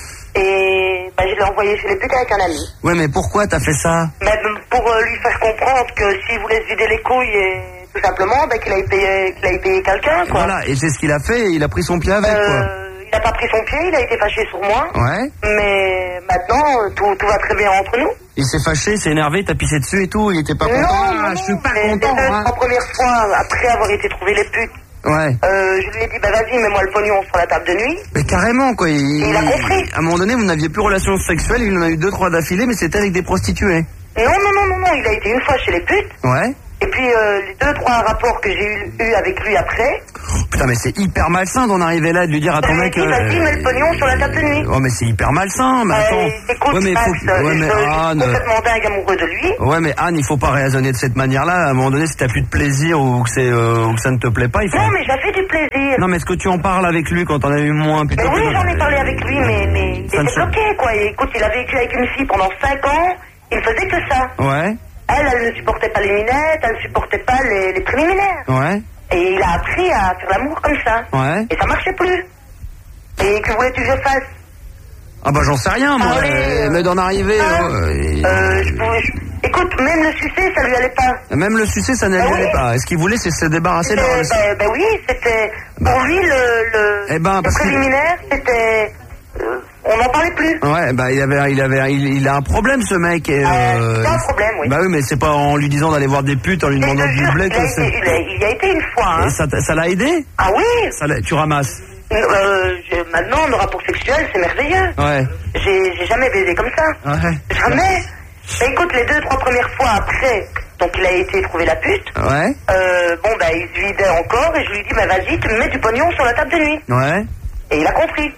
Et bah, je l'ai envoyé chez les putes avec un ami. Ouais, mais pourquoi t'as fait ça? Bah, pour euh, lui faire comprendre que s'il voulait se vider les couilles, et tout simplement, bah, qu'il aille payer, qu'il aille payer quelqu'un, quoi. Voilà, et c'est ce qu'il a fait, et il a pris son pied avec, euh, quoi. Il n'a pas pris son pied, il a été fâché sur moi. Ouais. Mais maintenant, tout, tout va très bien entre nous. Il s'est fâché, il s'est énervé, il t'a pissé dessus et tout, il était pas non, content. Non, ah, je suis pas mais content. Les deux, hein. trois premières fois, après avoir été trouvé les putes, ouais. euh, je lui ai dit, bah vas-y, mets-moi le pognon sur la table de nuit. Mais carrément, quoi. Il, il a compris. À un moment donné, vous n'aviez plus relation sexuelle, il en a eu deux, trois d'affilée, mais c'était avec des prostituées. Non, non, non, non, non, il a été une fois chez les putes. Ouais. Et puis euh, les deux, trois rapports que j'ai eu, eu avec lui après. Oh, putain, mais c'est hyper malsain d'en arriver là et de lui dire à ton mec. Il m'a dit, mets le pognon sur la table de nuit. Oh, mais c'est hyper malsain, mais attends. Euh, écoute, ouais, mais Max, faut... ouais, mais je, Anne... je suis complètement dingue amoureux de lui. Ouais, mais Anne, il faut pas raisonner de cette manière-là. À un moment donné, si t'as plus de plaisir ou que, c'est, euh, ou que ça ne te plaît pas, il faut... Non, mais j'ai fait du plaisir. Non, mais est-ce que tu en parles avec lui quand on a eu moins plutôt mais oui, que... j'en ai parlé avec lui, mais, mais il était bloqué, quoi. Et écoute, il a vécu avec une fille pendant cinq ans, il ne faisait que ça. Ouais. Elle, elle ne supportait pas les minettes, elle ne supportait pas les, les préliminaires. Ouais. Et il a appris à faire l'amour comme ça. Ouais. Et ça marchait plus. Et que voulais-tu que je fasse? Ah bah j'en sais rien, moi. Allez, euh, mais d'en arriver... Ah, euh, et... euh, je pouvais... je... Écoute, même le sucer, ça lui allait pas. Même le sucer, ça ne lui bah allait oui. pas. Est-ce qu'il voulait, c'est se débarrasser de... Ben bah, bah oui, c'était... Pour lui, le, le, eh ben, le parce préliminaire, c'était... Euh, on n'en parlait plus. Ouais, bah il avait, il avait, il, il a un problème ce mec. Et, euh, il a un problème, oui. Bah oui, mais c'est pas en lui disant d'aller voir des putes, en lui demandant du blé que c'est. Il, il y a été une fois. Hein. Et ça, ça l'a aidé? Ah oui. Ça tu ramasses. Euh, je, maintenant, le rapport sexuel, c'est merveilleux. Ouais. J'ai, j'ai jamais baisé comme ça. Ouais. Jamais. Bah écoute, les deux, trois premières fois après, donc il a été trouver la pute. Ouais. Euh, bon, bah il se vidait encore et je lui dis, bah vas-y, tu me mets du pognon sur la table de nuit. Ouais. Et il a compris.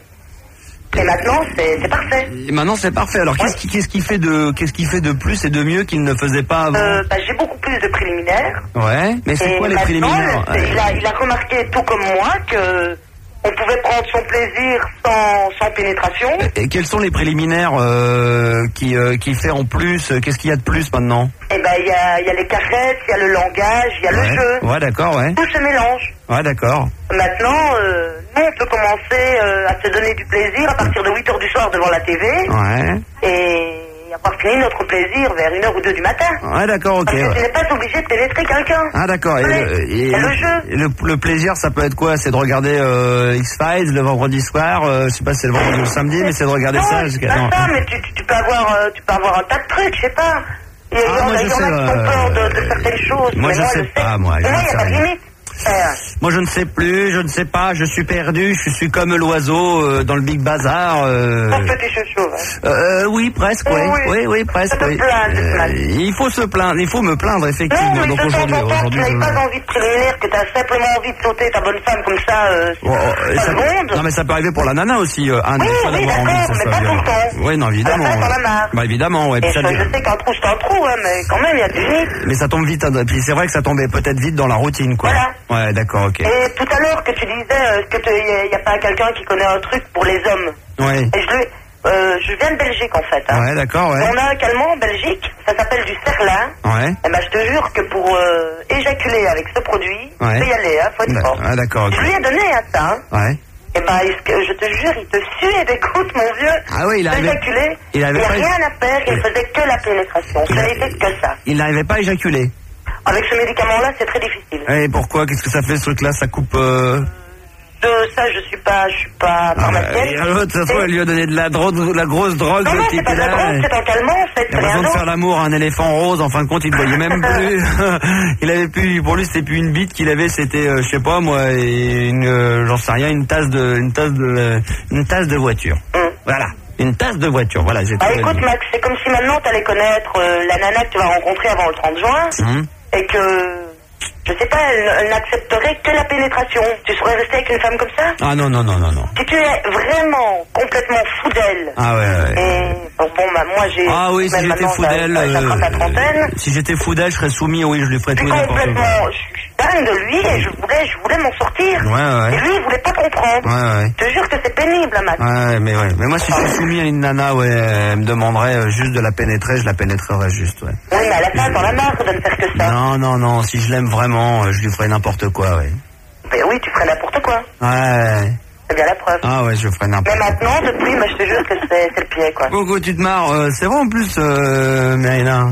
Et maintenant, c'est, c'est parfait. Et maintenant, c'est parfait. Alors, qu'est-ce qui, qu'est-ce qui fait de, qu'est-ce qui fait de plus et de mieux qu'il ne faisait pas avant? Euh, bah, j'ai beaucoup plus de préliminaires. Ouais. Mais c'est et quoi les préliminaires? Ouais. il, a, il a remarqué, tout comme moi, que on pouvait prendre son plaisir sans, sans pénétration. Et quels sont les préliminaires euh, qui, euh, qui fait en plus? Qu'est-ce qu'il y a de plus maintenant? Eh ben, il y a, y a les caresses, il y a le langage, il y a ouais. le jeu. Ouais, d'accord, ouais. Tout se mélange. Ouais, d'accord. Maintenant, euh, nous, on peut commencer euh, à se donner du plaisir à partir de huit heures du soir devant la T V. Ouais. Et avoir fini notre plaisir vers une heure ou deux du matin. Ouais, d'accord, ok. Parce que ouais. tu n'es pas obligé de pénétrer quelqu'un. Ah, d'accord. Et, le, et, et le jeu. Et le, le plaisir, ça peut être quoi? C'est de regarder euh, X-Files le vendredi soir. Euh, je sais pas si c'est le vendredi ou le samedi, mais c'est de regarder non, ça. C'est pas non, ça, mais tu, tu, tu, peux avoir, euh, tu peux avoir un tas de trucs, je sais pas. Il y, ah, y en, moi, y je en sais, a qui ont peur de, de certaines choses. Moi, mais je moi, sais je pas, sais. moi. Moi, il n'y a pas de limite. Euh... Moi, je ne sais plus, je ne sais pas, je suis perdu, je suis comme l'oiseau euh, dans le Big Bazar. Euh... Ton petit chouchou, hein. euh, oui, presque, oui, oui, oui, oui presque. Oui. Plaindre, euh, il faut se plaindre, il faut me plaindre, effectivement. Non, mais donc de aujourd'hui, temps en temps, aujourd'hui, tu n'as je... pas envie de préliminaire, que tu as simplement envie de sauter ta bonne femme comme ça, euh, oh, oh, ça peut... Non, mais ça peut arriver pour la nana aussi, euh, un oui, des fois oui, d'avoir envie que ça soit violent. Oui, non, évidemment. À la fin, ouais. Bah, évidemment, ouais. Et ça, je, je sais qu'un trou, c'est un trou, hein, mais quand même, il y a du vite. Mais ça tombe vite, hein, puis c'est vrai que ça tombait peut-être vite dans la routine, quoi. Voilà. Ouais, d'accord, ok. Et tout à l'heure, que tu disais, est-ce qu'il n'y a, a pas quelqu'un qui connaît un truc pour les hommes? Oui. Et je, lui, euh, je viens de Belgique, en fait. Hein. Ouais, d'accord, ouais. On a un calmant en Belgique, ça s'appelle du Cerlin. Ouais. Et ben, je te jure que pour euh, éjaculer avec ce produit, ouais. tu peux y aller, hein, faut être fort. Ouais, d'accord, ok. Je lui ai donné à ça, hein. Ouais. Et ben, je te jure, il te suit et t'écoute, mon vieux. Ah oui, il avait... éjaculé. Il avait n'y a pas... rien à faire, il faisait que la pénétration. Ce n'était que ça. Il n'arrivait pas à éjaculer. Avec ce médicament-là, c'est très difficile. Et pourquoi? Qu'est-ce que ça fait, ce truc-là? Ça coupe... Euh... De ça, je suis pas, je suis pas pharmacienne. Ah, l'autre, ça se trouve, elle lui a donné de la drogue, la grosse drogue. Non, non, c'est pas de la drogue, c'est un calmant, en fait. Il a besoin de faire l'amour à un éléphant rose. En fin de compte, il ne voyait même plus. Il avait plus, pour lui, c'était plus une bite qu'il avait, c'était, euh, je sais pas, moi, une, euh, j'en sais rien, une tasse de, une tasse de, euh, une tasse de voiture. Mm. Voilà. Une tasse de voiture, voilà. Bah écoute, Max, c'est comme si maintenant t'allais connaître euh, la nana que tu vas rencontrer avant le trente juin, mm. et que... Je sais pas, elle, elle n'accepterait que la pénétration. Tu saurais rester avec une femme comme ça? Ah non, non, non, non, non. Si tu es vraiment complètement fou d'elle. Ah ouais, ouais. Et bon, bon bah, moi j'ai... Ah oui, si j'étais fou d'elle... Euh, la trentaine. Si j'étais fou d'elle, je serais soumis, oui, je lui ferais tout n'importe quoi. Complètement, je suis dingue de lui et je voulais, je voulais m'en sortir. Ouais, ouais. Et lui, il voulait pas comprendre. Ouais, ouais. Je te jure que c'est pénible, Max. Ouais, mais ouais. Mais moi, si je suis soumis à une nana, ouais, elle me demanderait juste de la pénétrer, je la pénétrerais juste, ouais. Oui, mais à la fin, t'en as marre de ne faire que ça. Non, non, non, si je l'aime vraiment, je lui ferais n'importe quoi, ouais. Mais oui, tu ferais n'importe quoi. Ouais. C'est bien la preuve. Ah ouais, je ferais n'importe quoi. Mais maintenant, depuis, mais je te jure que c'est le pied, quoi. Beaucoup, tu te marres. Euh, c'est vrai en plus, euh, Mérina.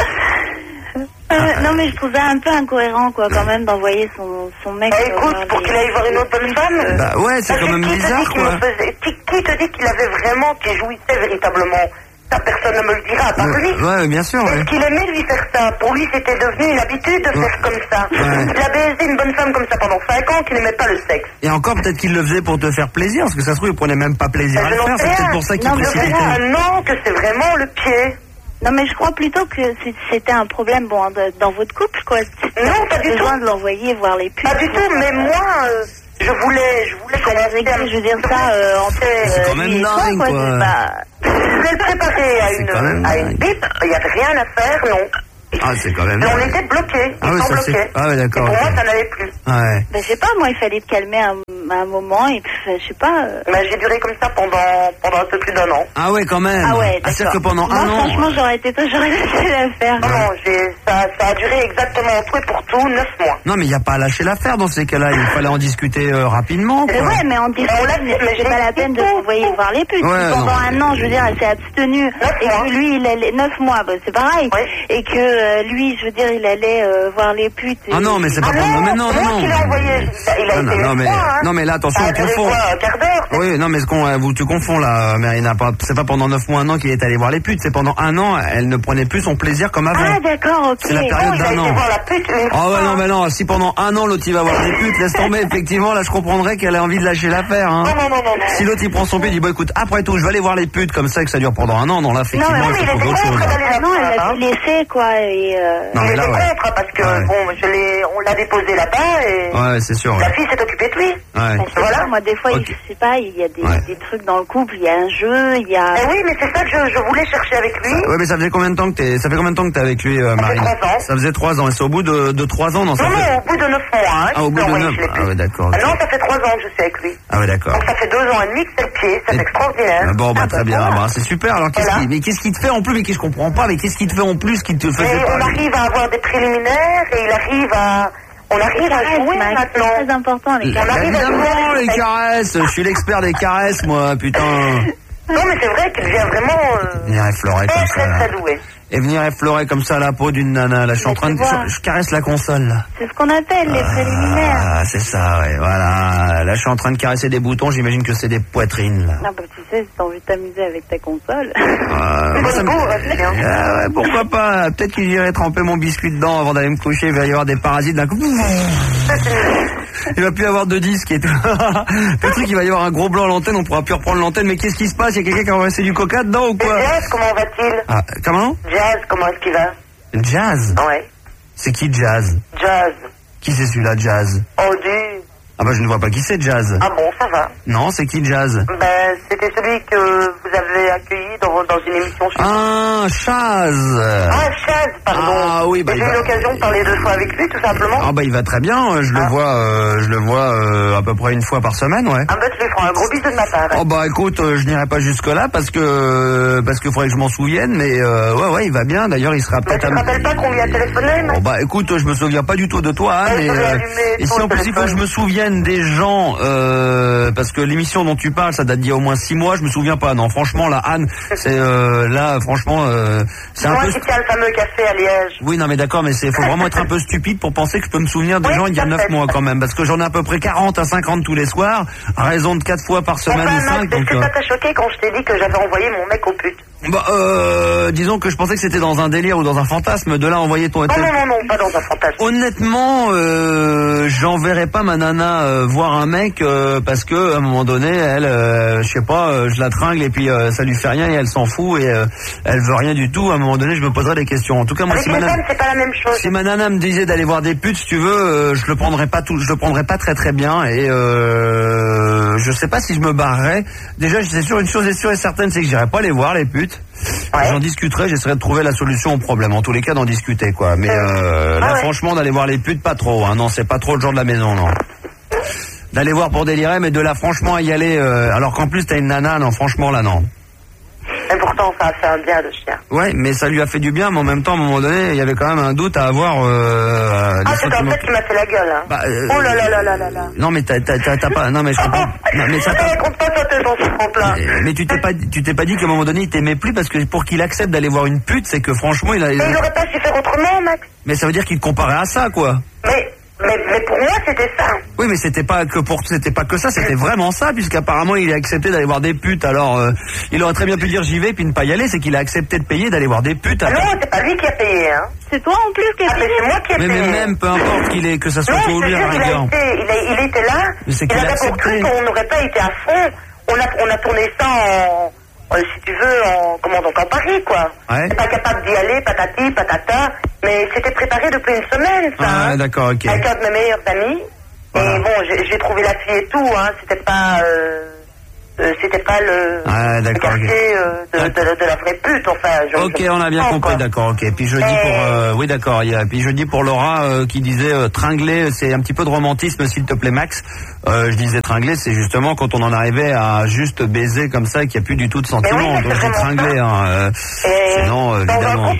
Euh, non mais je trouve ça un peu incohérent quoi quand même d'envoyer son, son mec. Bah écoute, euh, pour qu'il aille voir une autre bonne femme. Bah ouais, c'est quand même bizarre quoi. Faisait, qui, qui te dit qu'il avait vraiment, qu'il jouissait véritablement? Ça, personne ne me le dira à part ouais, lui. Ouais, bien sûr. Est-ce ouais. qu'il aimait lui faire ça? Pour lui, c'était devenu une habitude de ouais. faire comme ça. Ouais. Il a baisé une bonne femme comme ça pendant cinq ans, qu'il n'aimait pas le sexe. Et encore, peut-être qu'il le faisait pour te faire plaisir, parce que ça se trouve, il prenait même pas plaisir bah, à le faire. C'est peut-être pour ça qu'il précipitait. Non, que c'est vraiment le pied. Non mais je crois plutôt que c'était un problème bon dans votre couple quoi. Non, pas du tout. Besoin de l'envoyer voir les pubs. Pas du tout, mais moi, euh, je voulais, je voulais commencer. Je veux dire ça euh, en fait. C'est quand même dingue quoi. quoi. Bah... Je voulais le préparer à une, à une pipe. Il n'y avait rien à faire, non. Ah, c'est quand même. Mais on était bloqués. Ah oui, ça c'est. Ah ouais, d'accord. Pour okay. moi, ça n'allait plus. Ouais. Ben, je sais pas, moi, il fallait te calmer un, un moment et puis, je sais pas. Euh... Mais j'ai duré comme ça pendant, pendant un peu plus d'un an. Ah ouais, quand même. Ah ouais, ah, c'est-à-dire que pendant moi, un an. Franchement, j'aurais été toi, j'aurais laissé l'affaire. Non, non, j'ai, ça, ça a duré exactement tout et pour tout neuf mois. Non, mais il n'y a pas à lâcher l'affaire dans ces cas-là. Il fallait en discuter euh, rapidement. Quoi. Ouais, mais en discutant, c'est pas la peine de s'envoyer voir les putes. Ouais, pendant non. un an, je veux dire, elle s'est abstenue et que lui, il allait neuf mois, bah, c'est pareil. Ouais. Et que euh, lui, je veux dire, il allait euh, voir les putes. Et... Ah non, mais c'est pas ah pour non, mais non, non, non. Il a envoyé. Il a non, été non, mais, fois, hein. non, mais là, attention, Ça a on duré confond. quoi, un quart d'heure? Oui, non, mais ce qu'on, euh, vous, tu confonds là, Marina. Pas- C'est pas pendant neuf mois, un an qu'il est allé voir les putes. C'est pendant un an, elle ne prenait plus son plaisir comme avant. Ah, d'accord, ok. C'est la période Oh, il a d'un été an. voir la pute une Ah ouais, fois. non, mais non, si pendant un an l'autre il va voir des putes, laisse tomber, effectivement, là je comprendrais qu'elle a envie de lâcher l'affaire. Hein. Non, non, non, non, non. Si l'autre il prend son pied, il dit, bon écoute, après tout, je vais aller voir les putes, comme ça que ça dure pendant un an, non, là Non, effectivement, mais il oui, faut il trouver était autre chose. contre là. d'aller la non, elle a dû laisser, quoi, et... Euh... Non, Il mais là, était ouais. contre, parce que, Ouais. bon, je l'ai, on l'a déposé là-bas, et Ouais, c'est sûr. la Ouais. fille s'est occupée de lui. Ouais. Ben, je sais Voilà. pas, moi, des fois, Ok. il- je sais pas, il y a des, Ouais. des trucs dans le couple, il y a un jeu, il y a... Eh oui, mais c'est ça que je, je voulais chercher avec lui. Ouais, mais ça faisait combien de temps que t'es, ça fait combien de temps que t'es avec lui, euh, Ça fait Marina? trois ans. Ça faisait trois ans, et c'est au bout de, de trois ans, non, ça Non, fait... non, au bout de neuf mois, hein. Ah, au je bout l'ai de envoyé neuf. chez les Ah putes. ouais, d'accord. Ah ok. non, ça fait trois ans que je suis avec lui. Ah ouais, d'accord. Donc ça fait deux ans et demi que c'est le pied, ça Et- c'est extraordinaire. Ah bon, bah, Ah, très bah, bien. voilà. Ah, bah, c'est super. Alors, qu'est-ce Voilà. qui, mais qu'est-ce qui te fait en plus, mais qu'est-ce que je comprends pas, mais qu'est-ce qui te fait en plus qui te faisait Mais pas? on arrive à avoir des préliminaires et il arrive à... On arrive à jouer Max, c'est maintenant. très important, les On caresses. arrive à jouer Évidemment, avec les le caresses. Je suis l'expert des caresses, moi, putain. Non mais c'est vrai qu'il vient vraiment euh, Venir effleurer comme très ça, très là. très doué. Et venir effleurer comme ça la peau d'une nana. Là, je suis en Mais train de, tu vois. je, je caresse la console, là. C'est ce qu'on appelle les préliminaires. Ah, c'est ça, ouais, voilà. Là, je suis en train de caresser des boutons. J'imagine que c'est des poitrines, là. Non, bah, tu sais, si t'as envie de t'amuser avec ta console... Euh, moi, ça me- Bon, c'est bien. Ah ouais, pourquoi pas. Peut-être que j'irai tremper mon biscuit dedans avant d'aller me coucher. Il va y avoir des parasites d'un coup. Il va plus y avoir de disques et tout. Le truc, il va y avoir un gros blanc à l'antenne. On pourra plus reprendre l'antenne. Mais qu'est-ce qui se passe? Il y a quelqu'un qui a renversé du coca dedans ou Et quoi? Jazz, comment va-t-il? Ah, comment? Jazz, comment est-ce qu'il va? Jazz? Ouais. C'est qui Jazz? Jazz. Qui c'est celui-là, Jazz? Oh du... Ah bah je ne vois pas qui c'est, Jazz. Ah bon, ça va. Non, c'est qui Jazz? Ben, c'était celui que vous avez accueilli dans, dans une émission chez Ah, Chaz. Ah, Chaz, pardon. Ah oui, bah J'ai il eu va... l'occasion de parler deux fois avec lui, tout simplement. Ah bah il va très bien. Je le Ah. vois, euh, je le vois euh, à peu près une fois par semaine, ouais. Ah ben, tu lui feras un gros bisou de ma part. Oh bah écoute, euh, je n'irai pas jusque là parce que parce qu'il faudrait que je m'en souvienne, mais euh, ouais ouais, il va bien. D'ailleurs, il sera Mais peut-être. tu te rappelles pas qu'on lui a téléphoné, Bon bah écoute, je me souviens pas du tout de toi, hein, Ouais, mais je vais euh, allumer et ton si en plus il faut que je téléphone. me souvienne des gens, euh, parce que l'émission dont tu parles, ça date d'il y a au moins six mois, je me souviens pas. Non, franchement, là, Anne, c'est euh, là, franchement, euh, c'est un Moi peu. qui tiens le fameux café à Liège. Oui, non, mais d'accord, mais c'est faut vraiment être un peu stupide pour penser que je peux me souvenir des Oui, gens il y a tout à neuf fait. mois quand même, parce que j'en ai à peu près quarante à cinquante tous les soirs, à raison de quatre fois par semaine Enfin, ou Max, cinq. est-ce Donc, que euh, ça t'a choqué quand je t'ai dit que j'avais envoyé mon mec au pute? bah, euh, disons que je pensais que c'était dans un délire ou dans un fantasme. De là, envoyer ton. Non, non, non, non, pas dans un fantasme. Honnêtement, euh, j'enverrai pas ma nana euh, voir un mec euh, parce que à un moment donné, elle, euh, je sais pas, euh, je la tringle et puis euh, ça lui fait rien et elle s'en fout et euh, elle veut rien du tout. À un moment donné, je me poserai des questions. En tout cas, moi, Avec si les ma, femmes, nana, c'est pas la même chose. si ma nana me disait d'aller voir des putes, si tu veux, euh, je le prendrais pas tout, je le prendrais pas très très bien et euh, je sais pas si je me barrerais. Déjà, c'est sûr, une chose est sûre et certaine, c'est que j'irai pas les voir les putes. Ouais. J'en discuterai, j'essaierai de trouver la solution au problème. En tous les cas, d'en discuter, quoi. Mais euh, là, Ah ouais. franchement, d'aller voir les putes, pas trop. Hein. Non, c'est pas trop le genre de la maison, non. D'aller voir pour délirer, mais de là, franchement, à y aller. Euh, alors qu'en plus, t'as une nana, non, franchement, là, non. Et pourtant, ça a fait un bien de chien. Ouais, mais ça lui a fait du bien, mais en même temps, à un moment donné, il y avait quand même un doute à avoir. Euh, des Ah, c'est en sentiments- fait qui m'a fait la gueule, hein. Bah, euh, Oh là là là là là là. Non, mais t'as, t'as, t'as, t'as pas. Non, mais je comprends. Non, mais ça Ne t'a- raconte pas ça, tes enfants là. Mais, mais tu t'es pas, tu t'es pas dit qu'à un moment donné, il t'aimait plus parce que pour qu'il accepte d'aller voir une pute, c'est que franchement, il a. Mais il aurait pas su faire autrement, Max. Mais ça veut dire qu'il te comparait à ça, quoi. Mais, mais, mais pour moi, c'était ça. Oui, mais c'était pas que pour, c'était pas que ça, c'était vraiment ça, puisqu'apparemment il a accepté d'aller voir des putes. Alors, euh, il aurait très bien pu dire j'y vais puis ne pas y aller. C'est qu'il a accepté de payer d'aller voir des putes. Ah Alors- non, c'est pas lui qui a payé, hein. C'est toi en plus qui Ah, as mais payé. c'est moi qui ai mais, payé. mais même, peu importe qu'il est, que ça soit Non, toi ou je te lui à jure, la il, a rigueur. été, il, a- il était là. Mais c'est Il qu'il a avait pour accepté. tout qu'on n'aurait pas été à fond. On a, on a tourné ça en, en, si tu veux, en, comment donc, en Paris, quoi. Ouais. C'est pas capable d'y aller, patati, patata. Mais c'était préparé depuis une semaine, ça. Ah, hein. d'accord, ok. Avec un de mes meilleurs amis. Voilà. Et bon, j'ai j'ai trouvé la fille et tout, hein. C'était pas, euh, euh, c'était pas le, Ah, le d'accord, ok. quartier euh, de, de, de, de la vraie pute, enfin. Je, Ok, je on a bien comprends, compris, quoi. d'accord, ok. Puis je dis Mais- pour, euh, oui, d'accord. Il y a, puis je dis pour Laura euh, qui disait euh, tringler, c'est un petit peu de romantisme, s'il te plaît, Max. Euh, je disais tringler, c'est justement quand on en arrivait à juste baiser comme ça, et qu'il n'y a plus du tout de sentiments. Mais oui, mais Donc c'est j'ai vraiment tringlé, ça. hein. euh, Et sinon, euh, dans un évidemment. couple, pour moi,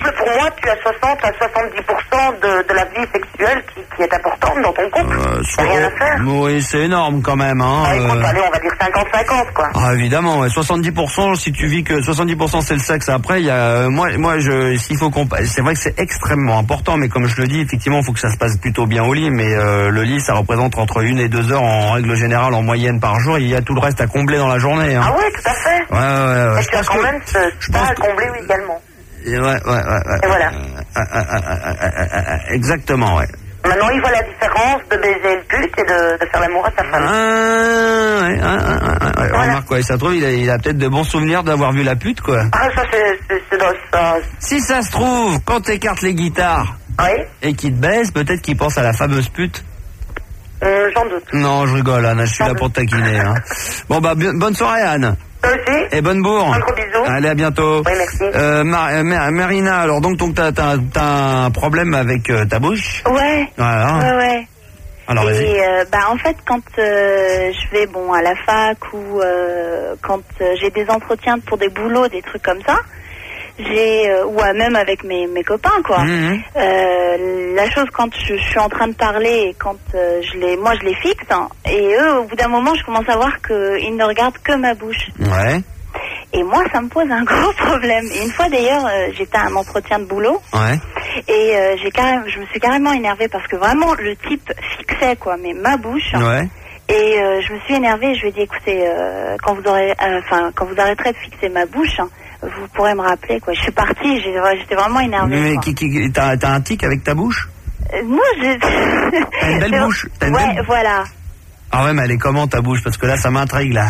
moi, tu as soixante à soixante-dix pour cent de, de la vie sexuelle qui, qui est importante dans ton couple. Euh, T'as rien à faire. Oui, c'est énorme quand même. Hein, Ah, écoute, euh. allez, on va dire cinquante cinquante, quoi. Ah évidemment, ouais. soixante-dix pour cent si tu vis que soixante-dix pour cent c'est le sexe. Après il y a euh, moi moi je s'il faut qu'on c'est vrai que c'est extrêmement important, mais comme je le dis, effectivement, il faut que ça se passe plutôt bien au lit, mais euh, le lit ça représente entre une et deux heures en règle générale en moyenne par jour, et il y a tout le reste à combler dans la journée. Hein. Ah ouais, tout à fait. Ouais ouais ouais. Et Je tu as pense quand que- même ce, je ça pense à que- combler oui, également. Ouais ouais ouais. ouais. Et voilà. Euh, euh, euh, euh, euh, euh, euh, exactement ouais. Maintenant, il voit la différence de baiser une pute et de, de faire l'amour à sa femme. Ah, ouais, ah, ah, ah, ah, ouais. Remarque quoi, ça se trouve il a, il a peut-être de bons souvenirs d'avoir vu la pute quoi. Ah, ça, c'est, c'est, c'est dans ça. Si ça se trouve, quand t'écartes les guitares Oui. et qu'il te baise, peut-être qu'il pense à la fameuse pute. Euh, j'en doute. Non, je rigole, Anne, je suis là pour te taquiner. Hein. Bon, bah, bi- bonne soirée, Anne. Toi aussi. Et bonne bourre. Un gros bisou. Allez, à bientôt. Oui, merci. Euh, Mar- euh, Mar- Marina, alors donc, donc t'as, t'as, t'as un problème avec euh, ta bouche. Ouais. Voilà. Ouais, ouais. Alors, vas-y. Et euh, bah en fait quand euh, je vais bon à la fac ou euh, quand euh, j'ai des entretiens pour des boulots, des trucs comme ça, j'ai euh, ou euh, même avec mes, mes copains quoi. Mmh. Euh, la chose quand je, je suis en train de parler et quand euh, je les moi je les fixe hein, et eux au bout d'un moment je commence à voir qu'ils ne regardent que ma bouche. Ouais. Et moi ça me pose un gros problème. Et une fois d'ailleurs euh, j'étais à un entretien de boulot. Ouais. Et euh, j'ai carrément, je me suis carrément énervée parce que vraiment le type fixait quoi, mais ma bouche. Ouais. Et euh, je me suis énervée. Je lui ai dit écoutez, euh, quand vous aurez, enfin quand vous arrêterez de fixer ma bouche, hein, vous pourrez me rappeler quoi. Je suis partie. j'ai- ouais, J'étais vraiment énervée. Mais quoi. qui, qui, t'as, t'as un tic avec ta bouche? Euh, non, j'ai. T'as une belle C'est- bouche. T'as une ouais, belle- voilà. Ah ouais, mais elle est comment ta bouche? Parce que là, ça m'intrigue, là.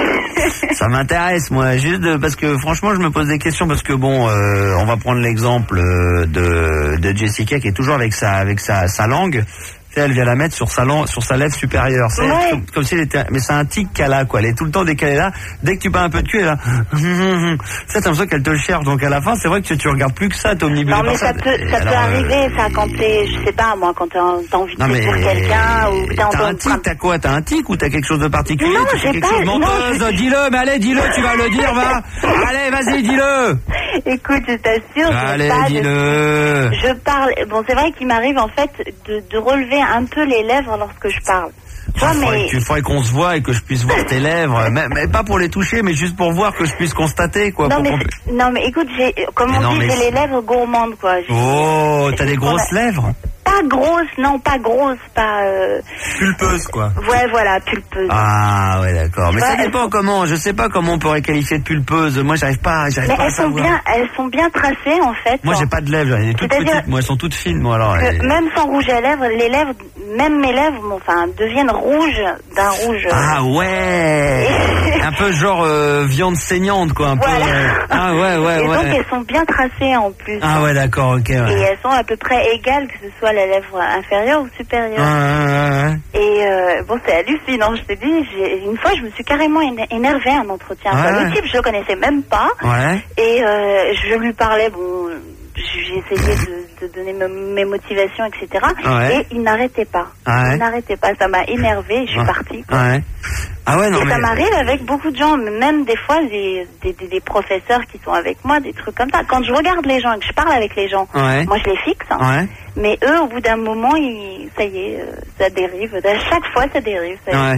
Ça m'intéresse, moi. Juste de- parce que franchement, je me pose des questions parce que bon, euh, on va prendre l'exemple euh, de, de Jessica qui est toujours avec sa avec sa, sa langue. Tu sais, elle vient la mettre sur sa langue, sur sa lèvre supérieure. C'est Ouais. comme, comme si elle était, mais c'est un tic qu'elle a, quoi. Elle est tout le temps dès qu'elle est là. Dès que tu parles un peu de cul, elle est là. Ça, t'as l'impression qu'elle te cherche. Donc à la fin, c'est vrai que tu, tu regardes plus que ça. T'es omnibulé Non par mais ça peut, Et ça peut alors, euh, arriver ça quand t'es, je sais pas moi, quand t'as t'as envie de Non mais pour quelqu'un ou t'es en t'as train un de tic, t'as quoi? T'as un tic ou t'as quelque chose de particulier? Non, Tu fais j'ai quelque pas- chose de non, menteuse? je- Dis-le, mais allez, dis-le, tu vas le dire, va. Allez, vas-y, dis-le. Écoute, je t'assure, je Allez, pas de- dis-le. Je parle. Bon, c'est vrai qu'il m'arrive en fait de, de relever un peu les lèvres lorsque je parle. Tu vois, Il faudrait, mais que- faudrait qu'on se voit et que je puisse voir tes lèvres, mais, mais pas pour les toucher, mais juste pour voir que je puisse constater, quoi. non pour mais qu'on- c'est- non mais écoute, j'ai comme Mais on non, dit, mais j'ai c'est- les lèvres gourmandes quoi. J'ai- Oh, t'as j'ai- des grosses lèvres? Pas grosses, non, pas grosses, pas. Euh... Pulpeuses, quoi. Ouais, voilà, pulpeuses. Ah, ouais, d'accord. Mais ça Ouais, dépend comment, je sais pas comment on pourrait qualifier de pulpeuse. Moi, j'arrive pas, j'arrive Mais pas à elles sont savoir. bien, elles sont bien tracées en fait. Moi, hein. j'ai pas de lèvres, elles sont toutes C'est-à-dire petites. Moi, elles sont toutes fines, moi, alors. Que elles- même sans rouge à lèvres, les lèvres, même mes lèvres, bon, enfin, deviennent rouges d'un rouge. euh, Ah ouais. Un peu genre euh, viande saignante, quoi, un Voilà. peu. euh, Ah ouais, ouais, Et ouais. donc elles sont bien tracées en plus. Ah ouais, d'accord, ok. Ouais. Et elles sont à peu près égales, que ce soit la lèvre inférieure ou supérieure. Ouais, ouais, ouais. Et euh, bon, c'est hallucinant, je te dis. j'ai- Une fois, je me suis carrément éner- énervée à un entretien. Ouais, Quoi. ouais. Le type, je le connaissais même pas. Ouais. Et euh, je lui parlais, bon, j'ai essayé de, de donner me- mes motivations, et cetera. Ouais. Et il n'arrêtait pas. Ah ouais. Il n'arrêtait pas. Ça m'a énervée, je suis Ouais. partie. quoi. Ouais. Ah ouais, non, Et mais. ça m'arrive avec beaucoup de gens, même des fois des, des, des- des professeurs qui sont avec moi, des trucs comme ça. Quand je regarde les gens et que je parle avec les gens, Ouais. moi je les fixe. hein. Ouais. Mais eux, au bout d'un moment, ils, ça y est, euh, ça dérive. À chaque fois, ça dérive. Ça y est. Ouais.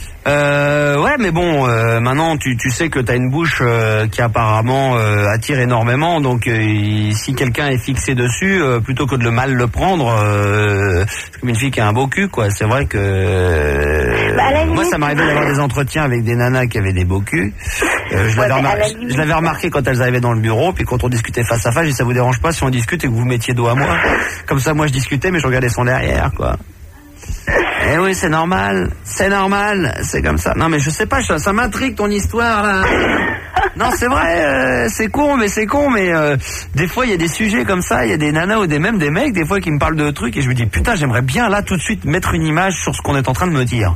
Euh, ouais, mais bon, euh, maintenant tu, tu sais que t'as une bouche euh, qui apparemment euh, attire énormément, donc euh, il- si quelqu'un est fixé dessus, euh, plutôt que de le mal le prendre, euh, c'est comme une fille qui a un beau cul, quoi. C'est vrai que euh, Bah, à la moi limite- ça m'arrivait d'avoir des entretiens avec des nanas qui avaient des beaux culs. Euh, je Ouais, l'avais mais à remar- la je- limite- je l'avais remarqué quand elles arrivaient dans le bureau, puis quand on discutait face à face, j'ai dit ça vous dérange pas si on discute et que vous mettiez dos à moi. Comme ça, moi je discutais, mais je regardais son derrière, quoi. Eh oui, c'est normal, c'est normal, c'est comme ça. Non, mais je sais pas, ça, ça m'intrigue ton histoire là. Non, c'est vrai, euh, c'est con, mais c'est con, mais euh, des fois il y a des sujets comme ça, il y a des nanas ou des même des mecs des fois qui me parlent de trucs et je me dis putain, j'aimerais bien là tout de suite mettre une image sur ce qu'on est en train de me dire.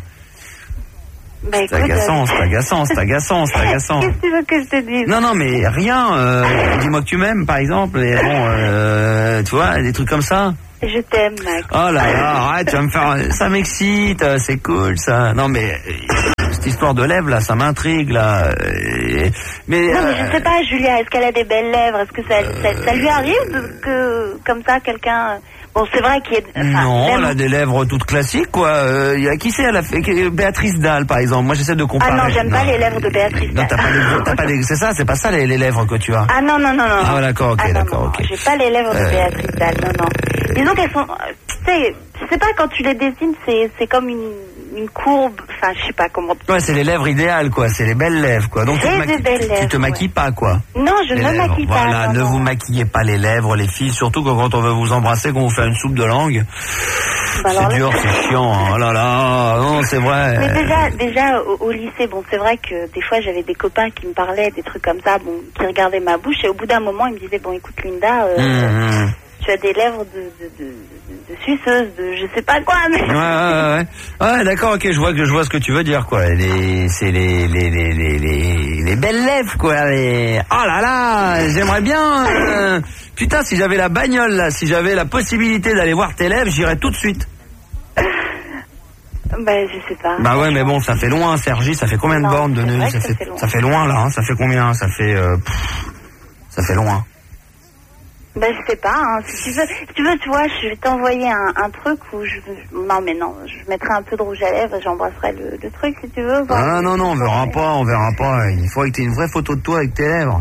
Bah, C'est écoute, agaçant, euh, c'est agaçant, c'est agaçant, c'est agaçant. Qu'est-ce que tu veux que je te dise? Non, non, mais rien. Euh, dis-moi que tu m'aimes, par exemple. Et bon, euh, tu vois, des trucs comme ça. Je t'aime, Max. Oh là là, arrête, tu vas me faire... Ça m'excite, c'est cool, ça. Non, mais... euh, cette histoire de lèvres là, ça m'intrigue là. Et... Mais, non, euh... mais je sais pas, Julia, est-ce qu'elle a des belles lèvres? Est-ce que ça, ça, ça lui arrive de, que, comme ça, quelqu'un... Bon, c'est vrai qu'il y a... Enfin, non, même... elle a des lèvres toutes classiques, quoi. Euh, y a, qui c'est, elle a fait Béatrice Dalle, par exemple. Moi, j'essaie de comparer. Ah non, j'aime non. pas les lèvres de Béatrice Dalle. Non, t'as pas les, t'as pas les, c'est ça, c'est pas ça les, les lèvres que tu as. Ah non, non, non, non. Ah, d'accord, ok, ah, d'accord, non, ok. J'ai pas les lèvres de euh... Béatrice Dalle, non, non. Disons qu'elles sont... Tu sais, je sais pas, quand tu les dessines, c'est, c'est comme une... une courbe, enfin je sais pas comment... Ouais, c'est les lèvres idéales, quoi, c'est les belles lèvres, quoi. Donc tu te, maqui... belles lèvres, tu te maquilles ouais. pas, quoi. Non, je les ne me lèvres. maquille pas. Voilà, non, ne non. vous maquillez pas les lèvres, les filles, surtout que quand on veut vous embrasser, qu'on vous fait une soupe de langue. Bah c'est dur, là... c'est chiant, hein. Oh là là, non, c'est vrai. Mais déjà, déjà au, au lycée, bon, c'est vrai que des fois j'avais des copains qui me parlaient des trucs comme ça, bon, qui regardaient ma bouche, et au bout d'un moment, ils me disaient, bon, écoute Linda, euh, mmh. tu as des lèvres de, de, de, de, de suceuse, de je sais pas quoi, mais... Ouais, ouais, ouais. Ouais, d'accord, ok, je vois que je vois ce que tu veux dire, quoi. Les, c'est les, les, les, les, les, les belles lèvres, quoi. Les... Oh là là, j'aimerais bien... Euh... Putain, si j'avais la bagnole, là, si j'avais la possibilité d'aller voir tes lèvres, j'irais tout de suite. Bah, je sais pas. Bah ouais, mais bon, ça fait loin, Sergi, ça fait combien de non, bornes de Neuilly? Ça, ça, fait, fait loin. ça fait loin, là, hein. Ça fait combien? Ça fait... Euh, pff, ça fait loin. Ben je sais pas, hein. si tu veux, si tu veux, tu vois, je vais t'envoyer un, un truc où je, non mais non, je mettrai un peu de rouge à lèvres et j'embrasserai le, le truc si tu veux. Voir. Ah non non, on verra pas, on verra pas. Il faudrait que tu aies une vraie photo de toi avec tes lèvres.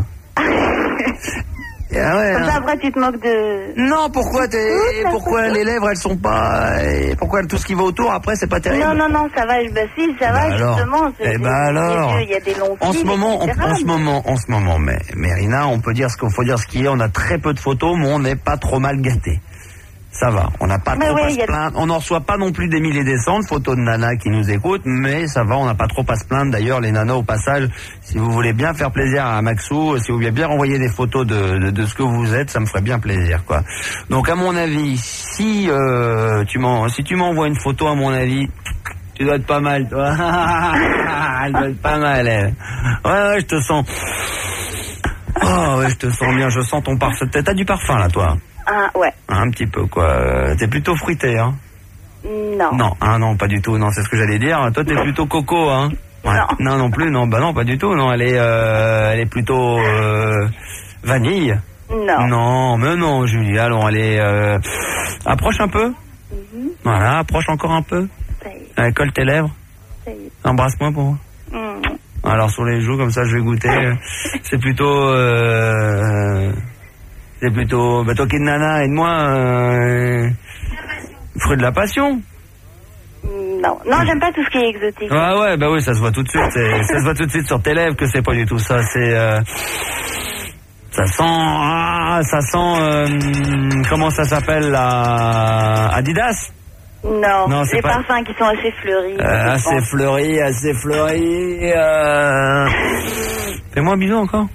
Ah ouais, comme hein. ça après tu te moques de... Non, pourquoi t'es... Ouh, pourquoi les lèvres elles sont pas... Et pourquoi tout ce qui va autour après c'est pas terrible? Non, non, non, ça va, bah si, ça bah va alors. justement. Eh bah alors. Il y a des longs en fils, ce moment, et cetera, en, en ce moment, en ce moment, mais Mérina, on peut dire ce qu'il faut dire ce qui est, on a très peu de photos, mais on n'est pas trop mal gâtés. Ça va, on n'a pas mais trop oui, à se plaindre. On n'en reçoit pas non plus des milliers et des cents de photos de nanas qui nous écoutent, mais ça va, on n'a pas trop à se plaindre. D'ailleurs, les nanas, au passage, si vous voulez bien faire plaisir à Maxou, si vous voulez bien renvoyer des photos de, de, de ce que vous êtes, ça me ferait bien plaisir, quoi. Donc, à mon avis, si euh, tu m'en, si tu m'envoies une photo, à mon avis, tu dois être pas mal, toi. Elle doit être pas mal, elle. Ouais, ouais, je te sens. Oh, ouais, je te sens bien. Je sens ton parfum. T'as du parfum, là, toi. Ah, ouais. Un petit peu, quoi. T'es plutôt fruité, hein? Non. Non, ah non, pas du tout. Non, c'est ce que j'allais dire. Toi, t'es plutôt coco, hein? Ouais. Non. Non, non plus. Non, bah non, pas du tout. Non, elle est, euh, elle est plutôt euh, vanille. Non. Non, mais non, Julie. Allons, elle est. Euh, approche un peu. Mm-hmm. Voilà, approche encore un peu. Ça y est. Elle colle tes lèvres. Ça y est. Embrasse-moi pour moi. Mm. Alors sur les joues, comme ça, je vais goûter. C'est plutôt. Euh, C'est plutôt... Bah toi qui es de nana, aide-moi... Euh... Fruit de la passion. Non, non, j'aime pas tout ce qui est exotique. Ah ouais, bah oui, ça se voit tout de suite. Ça se voit tout de suite sur tes lèvres que c'est pas du tout ça. C'est... Euh... Ça sent... Ah, ça sent... Euh... Comment ça s'appelle, la... Adidas? Non, non les pas... parfums qui sont assez fleuris. Euh, assez fleuris, assez fleuris... Euh... Fais-moi un bisou encore.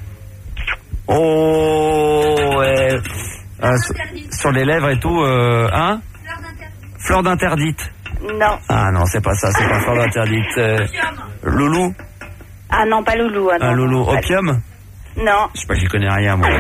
Oh, ouais. Euh, sur, sur les lèvres et tout, euh, hein? Fleur d'interdite. Non. Ah non, c'est pas ça, c'est pas fleur d'interdite. Euh, loulou? Ah non, pas loulou. Ah, non, un loulou. non, Opium? Non. Je sais pas, j'y connais rien, moi.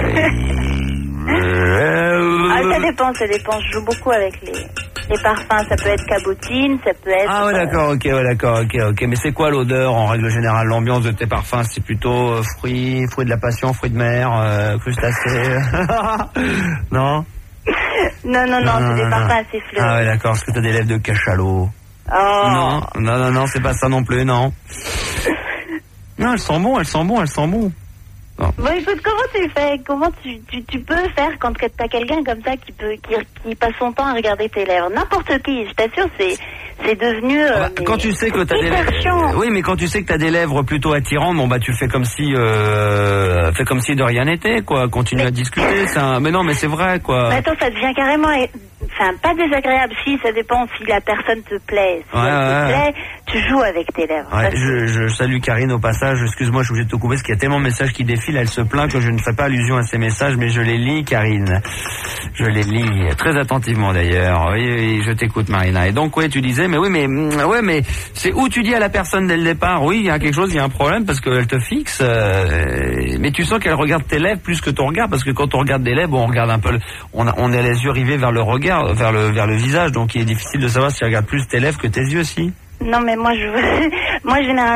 Ah, ça dépend, ça dépend. Je joue beaucoup avec les, les parfums. Ça peut être cabotine, ça peut être... Ah ouais, d'accord, ok, ouais, d'accord, ok, ok. Mais c'est quoi l'odeur, en règle générale, l'ambiance de tes parfums? C'est plutôt euh, fruits, fruits de la passion, fruits de mer, euh, crustacés? Non? Non, non, non, non c'est des parfums assez fleuris. Ah ouais, d'accord, est-ce que t'as des lèvres de cachalot? Oh. Non, non, non, non, c'est pas ça non plus, non. Non, elles sont bon, elles sont bon, elles sont bon. Non. Bon, écoute, comment tu fais? Comment tu, tu, tu peux faire quand t'as quelqu'un comme ça qui peut qui, qui passe son temps à regarder tes lèvres? N'importe qui, je t'assure, c'est c'est devenu. Euh, bah, quand tu sais que t'as des lèvres, oui, mais quand tu sais que t'as des lèvres plutôt attirantes, bon bah tu fais comme si, euh, fais comme si de rien n'était, quoi. Continue mais... à discuter, ça. Mais non, mais c'est vrai, quoi. Mais attends, ça devient carrément, enfin pas désagréable. Si, ça dépend si la personne te plaît. Si ouais, elle ouais, te ouais. plaît, tu joues avec tes lèvres. Ouais, je, je salue Karine au passage. Excuse-moi, je suis obligé de te couper parce qu'il y a tellement de messages qui défilent. Elle se plaint que je ne fais pas allusion à ces messages, mais je les lis, Karine. Je les lis très attentivement d'ailleurs. Oui, oui, je t'écoute, Marina. Et donc, ouais, tu disais, mais oui, mais ouais, mais c'est où tu dis à la personne dès le départ, oui, il y a quelque chose, il y a un problème parce qu'elle te fixe, euh, mais tu sens qu'elle regarde tes lèvres plus que ton regard, parce que quand on regarde des lèvres, on regarde un peu, le, on, a, on a les yeux rivés vers le regard, vers le vers le visage, donc il est difficile de savoir si elle regarde plus tes lèvres que tes yeux, si. Non, mais moi, je, moi, généralement.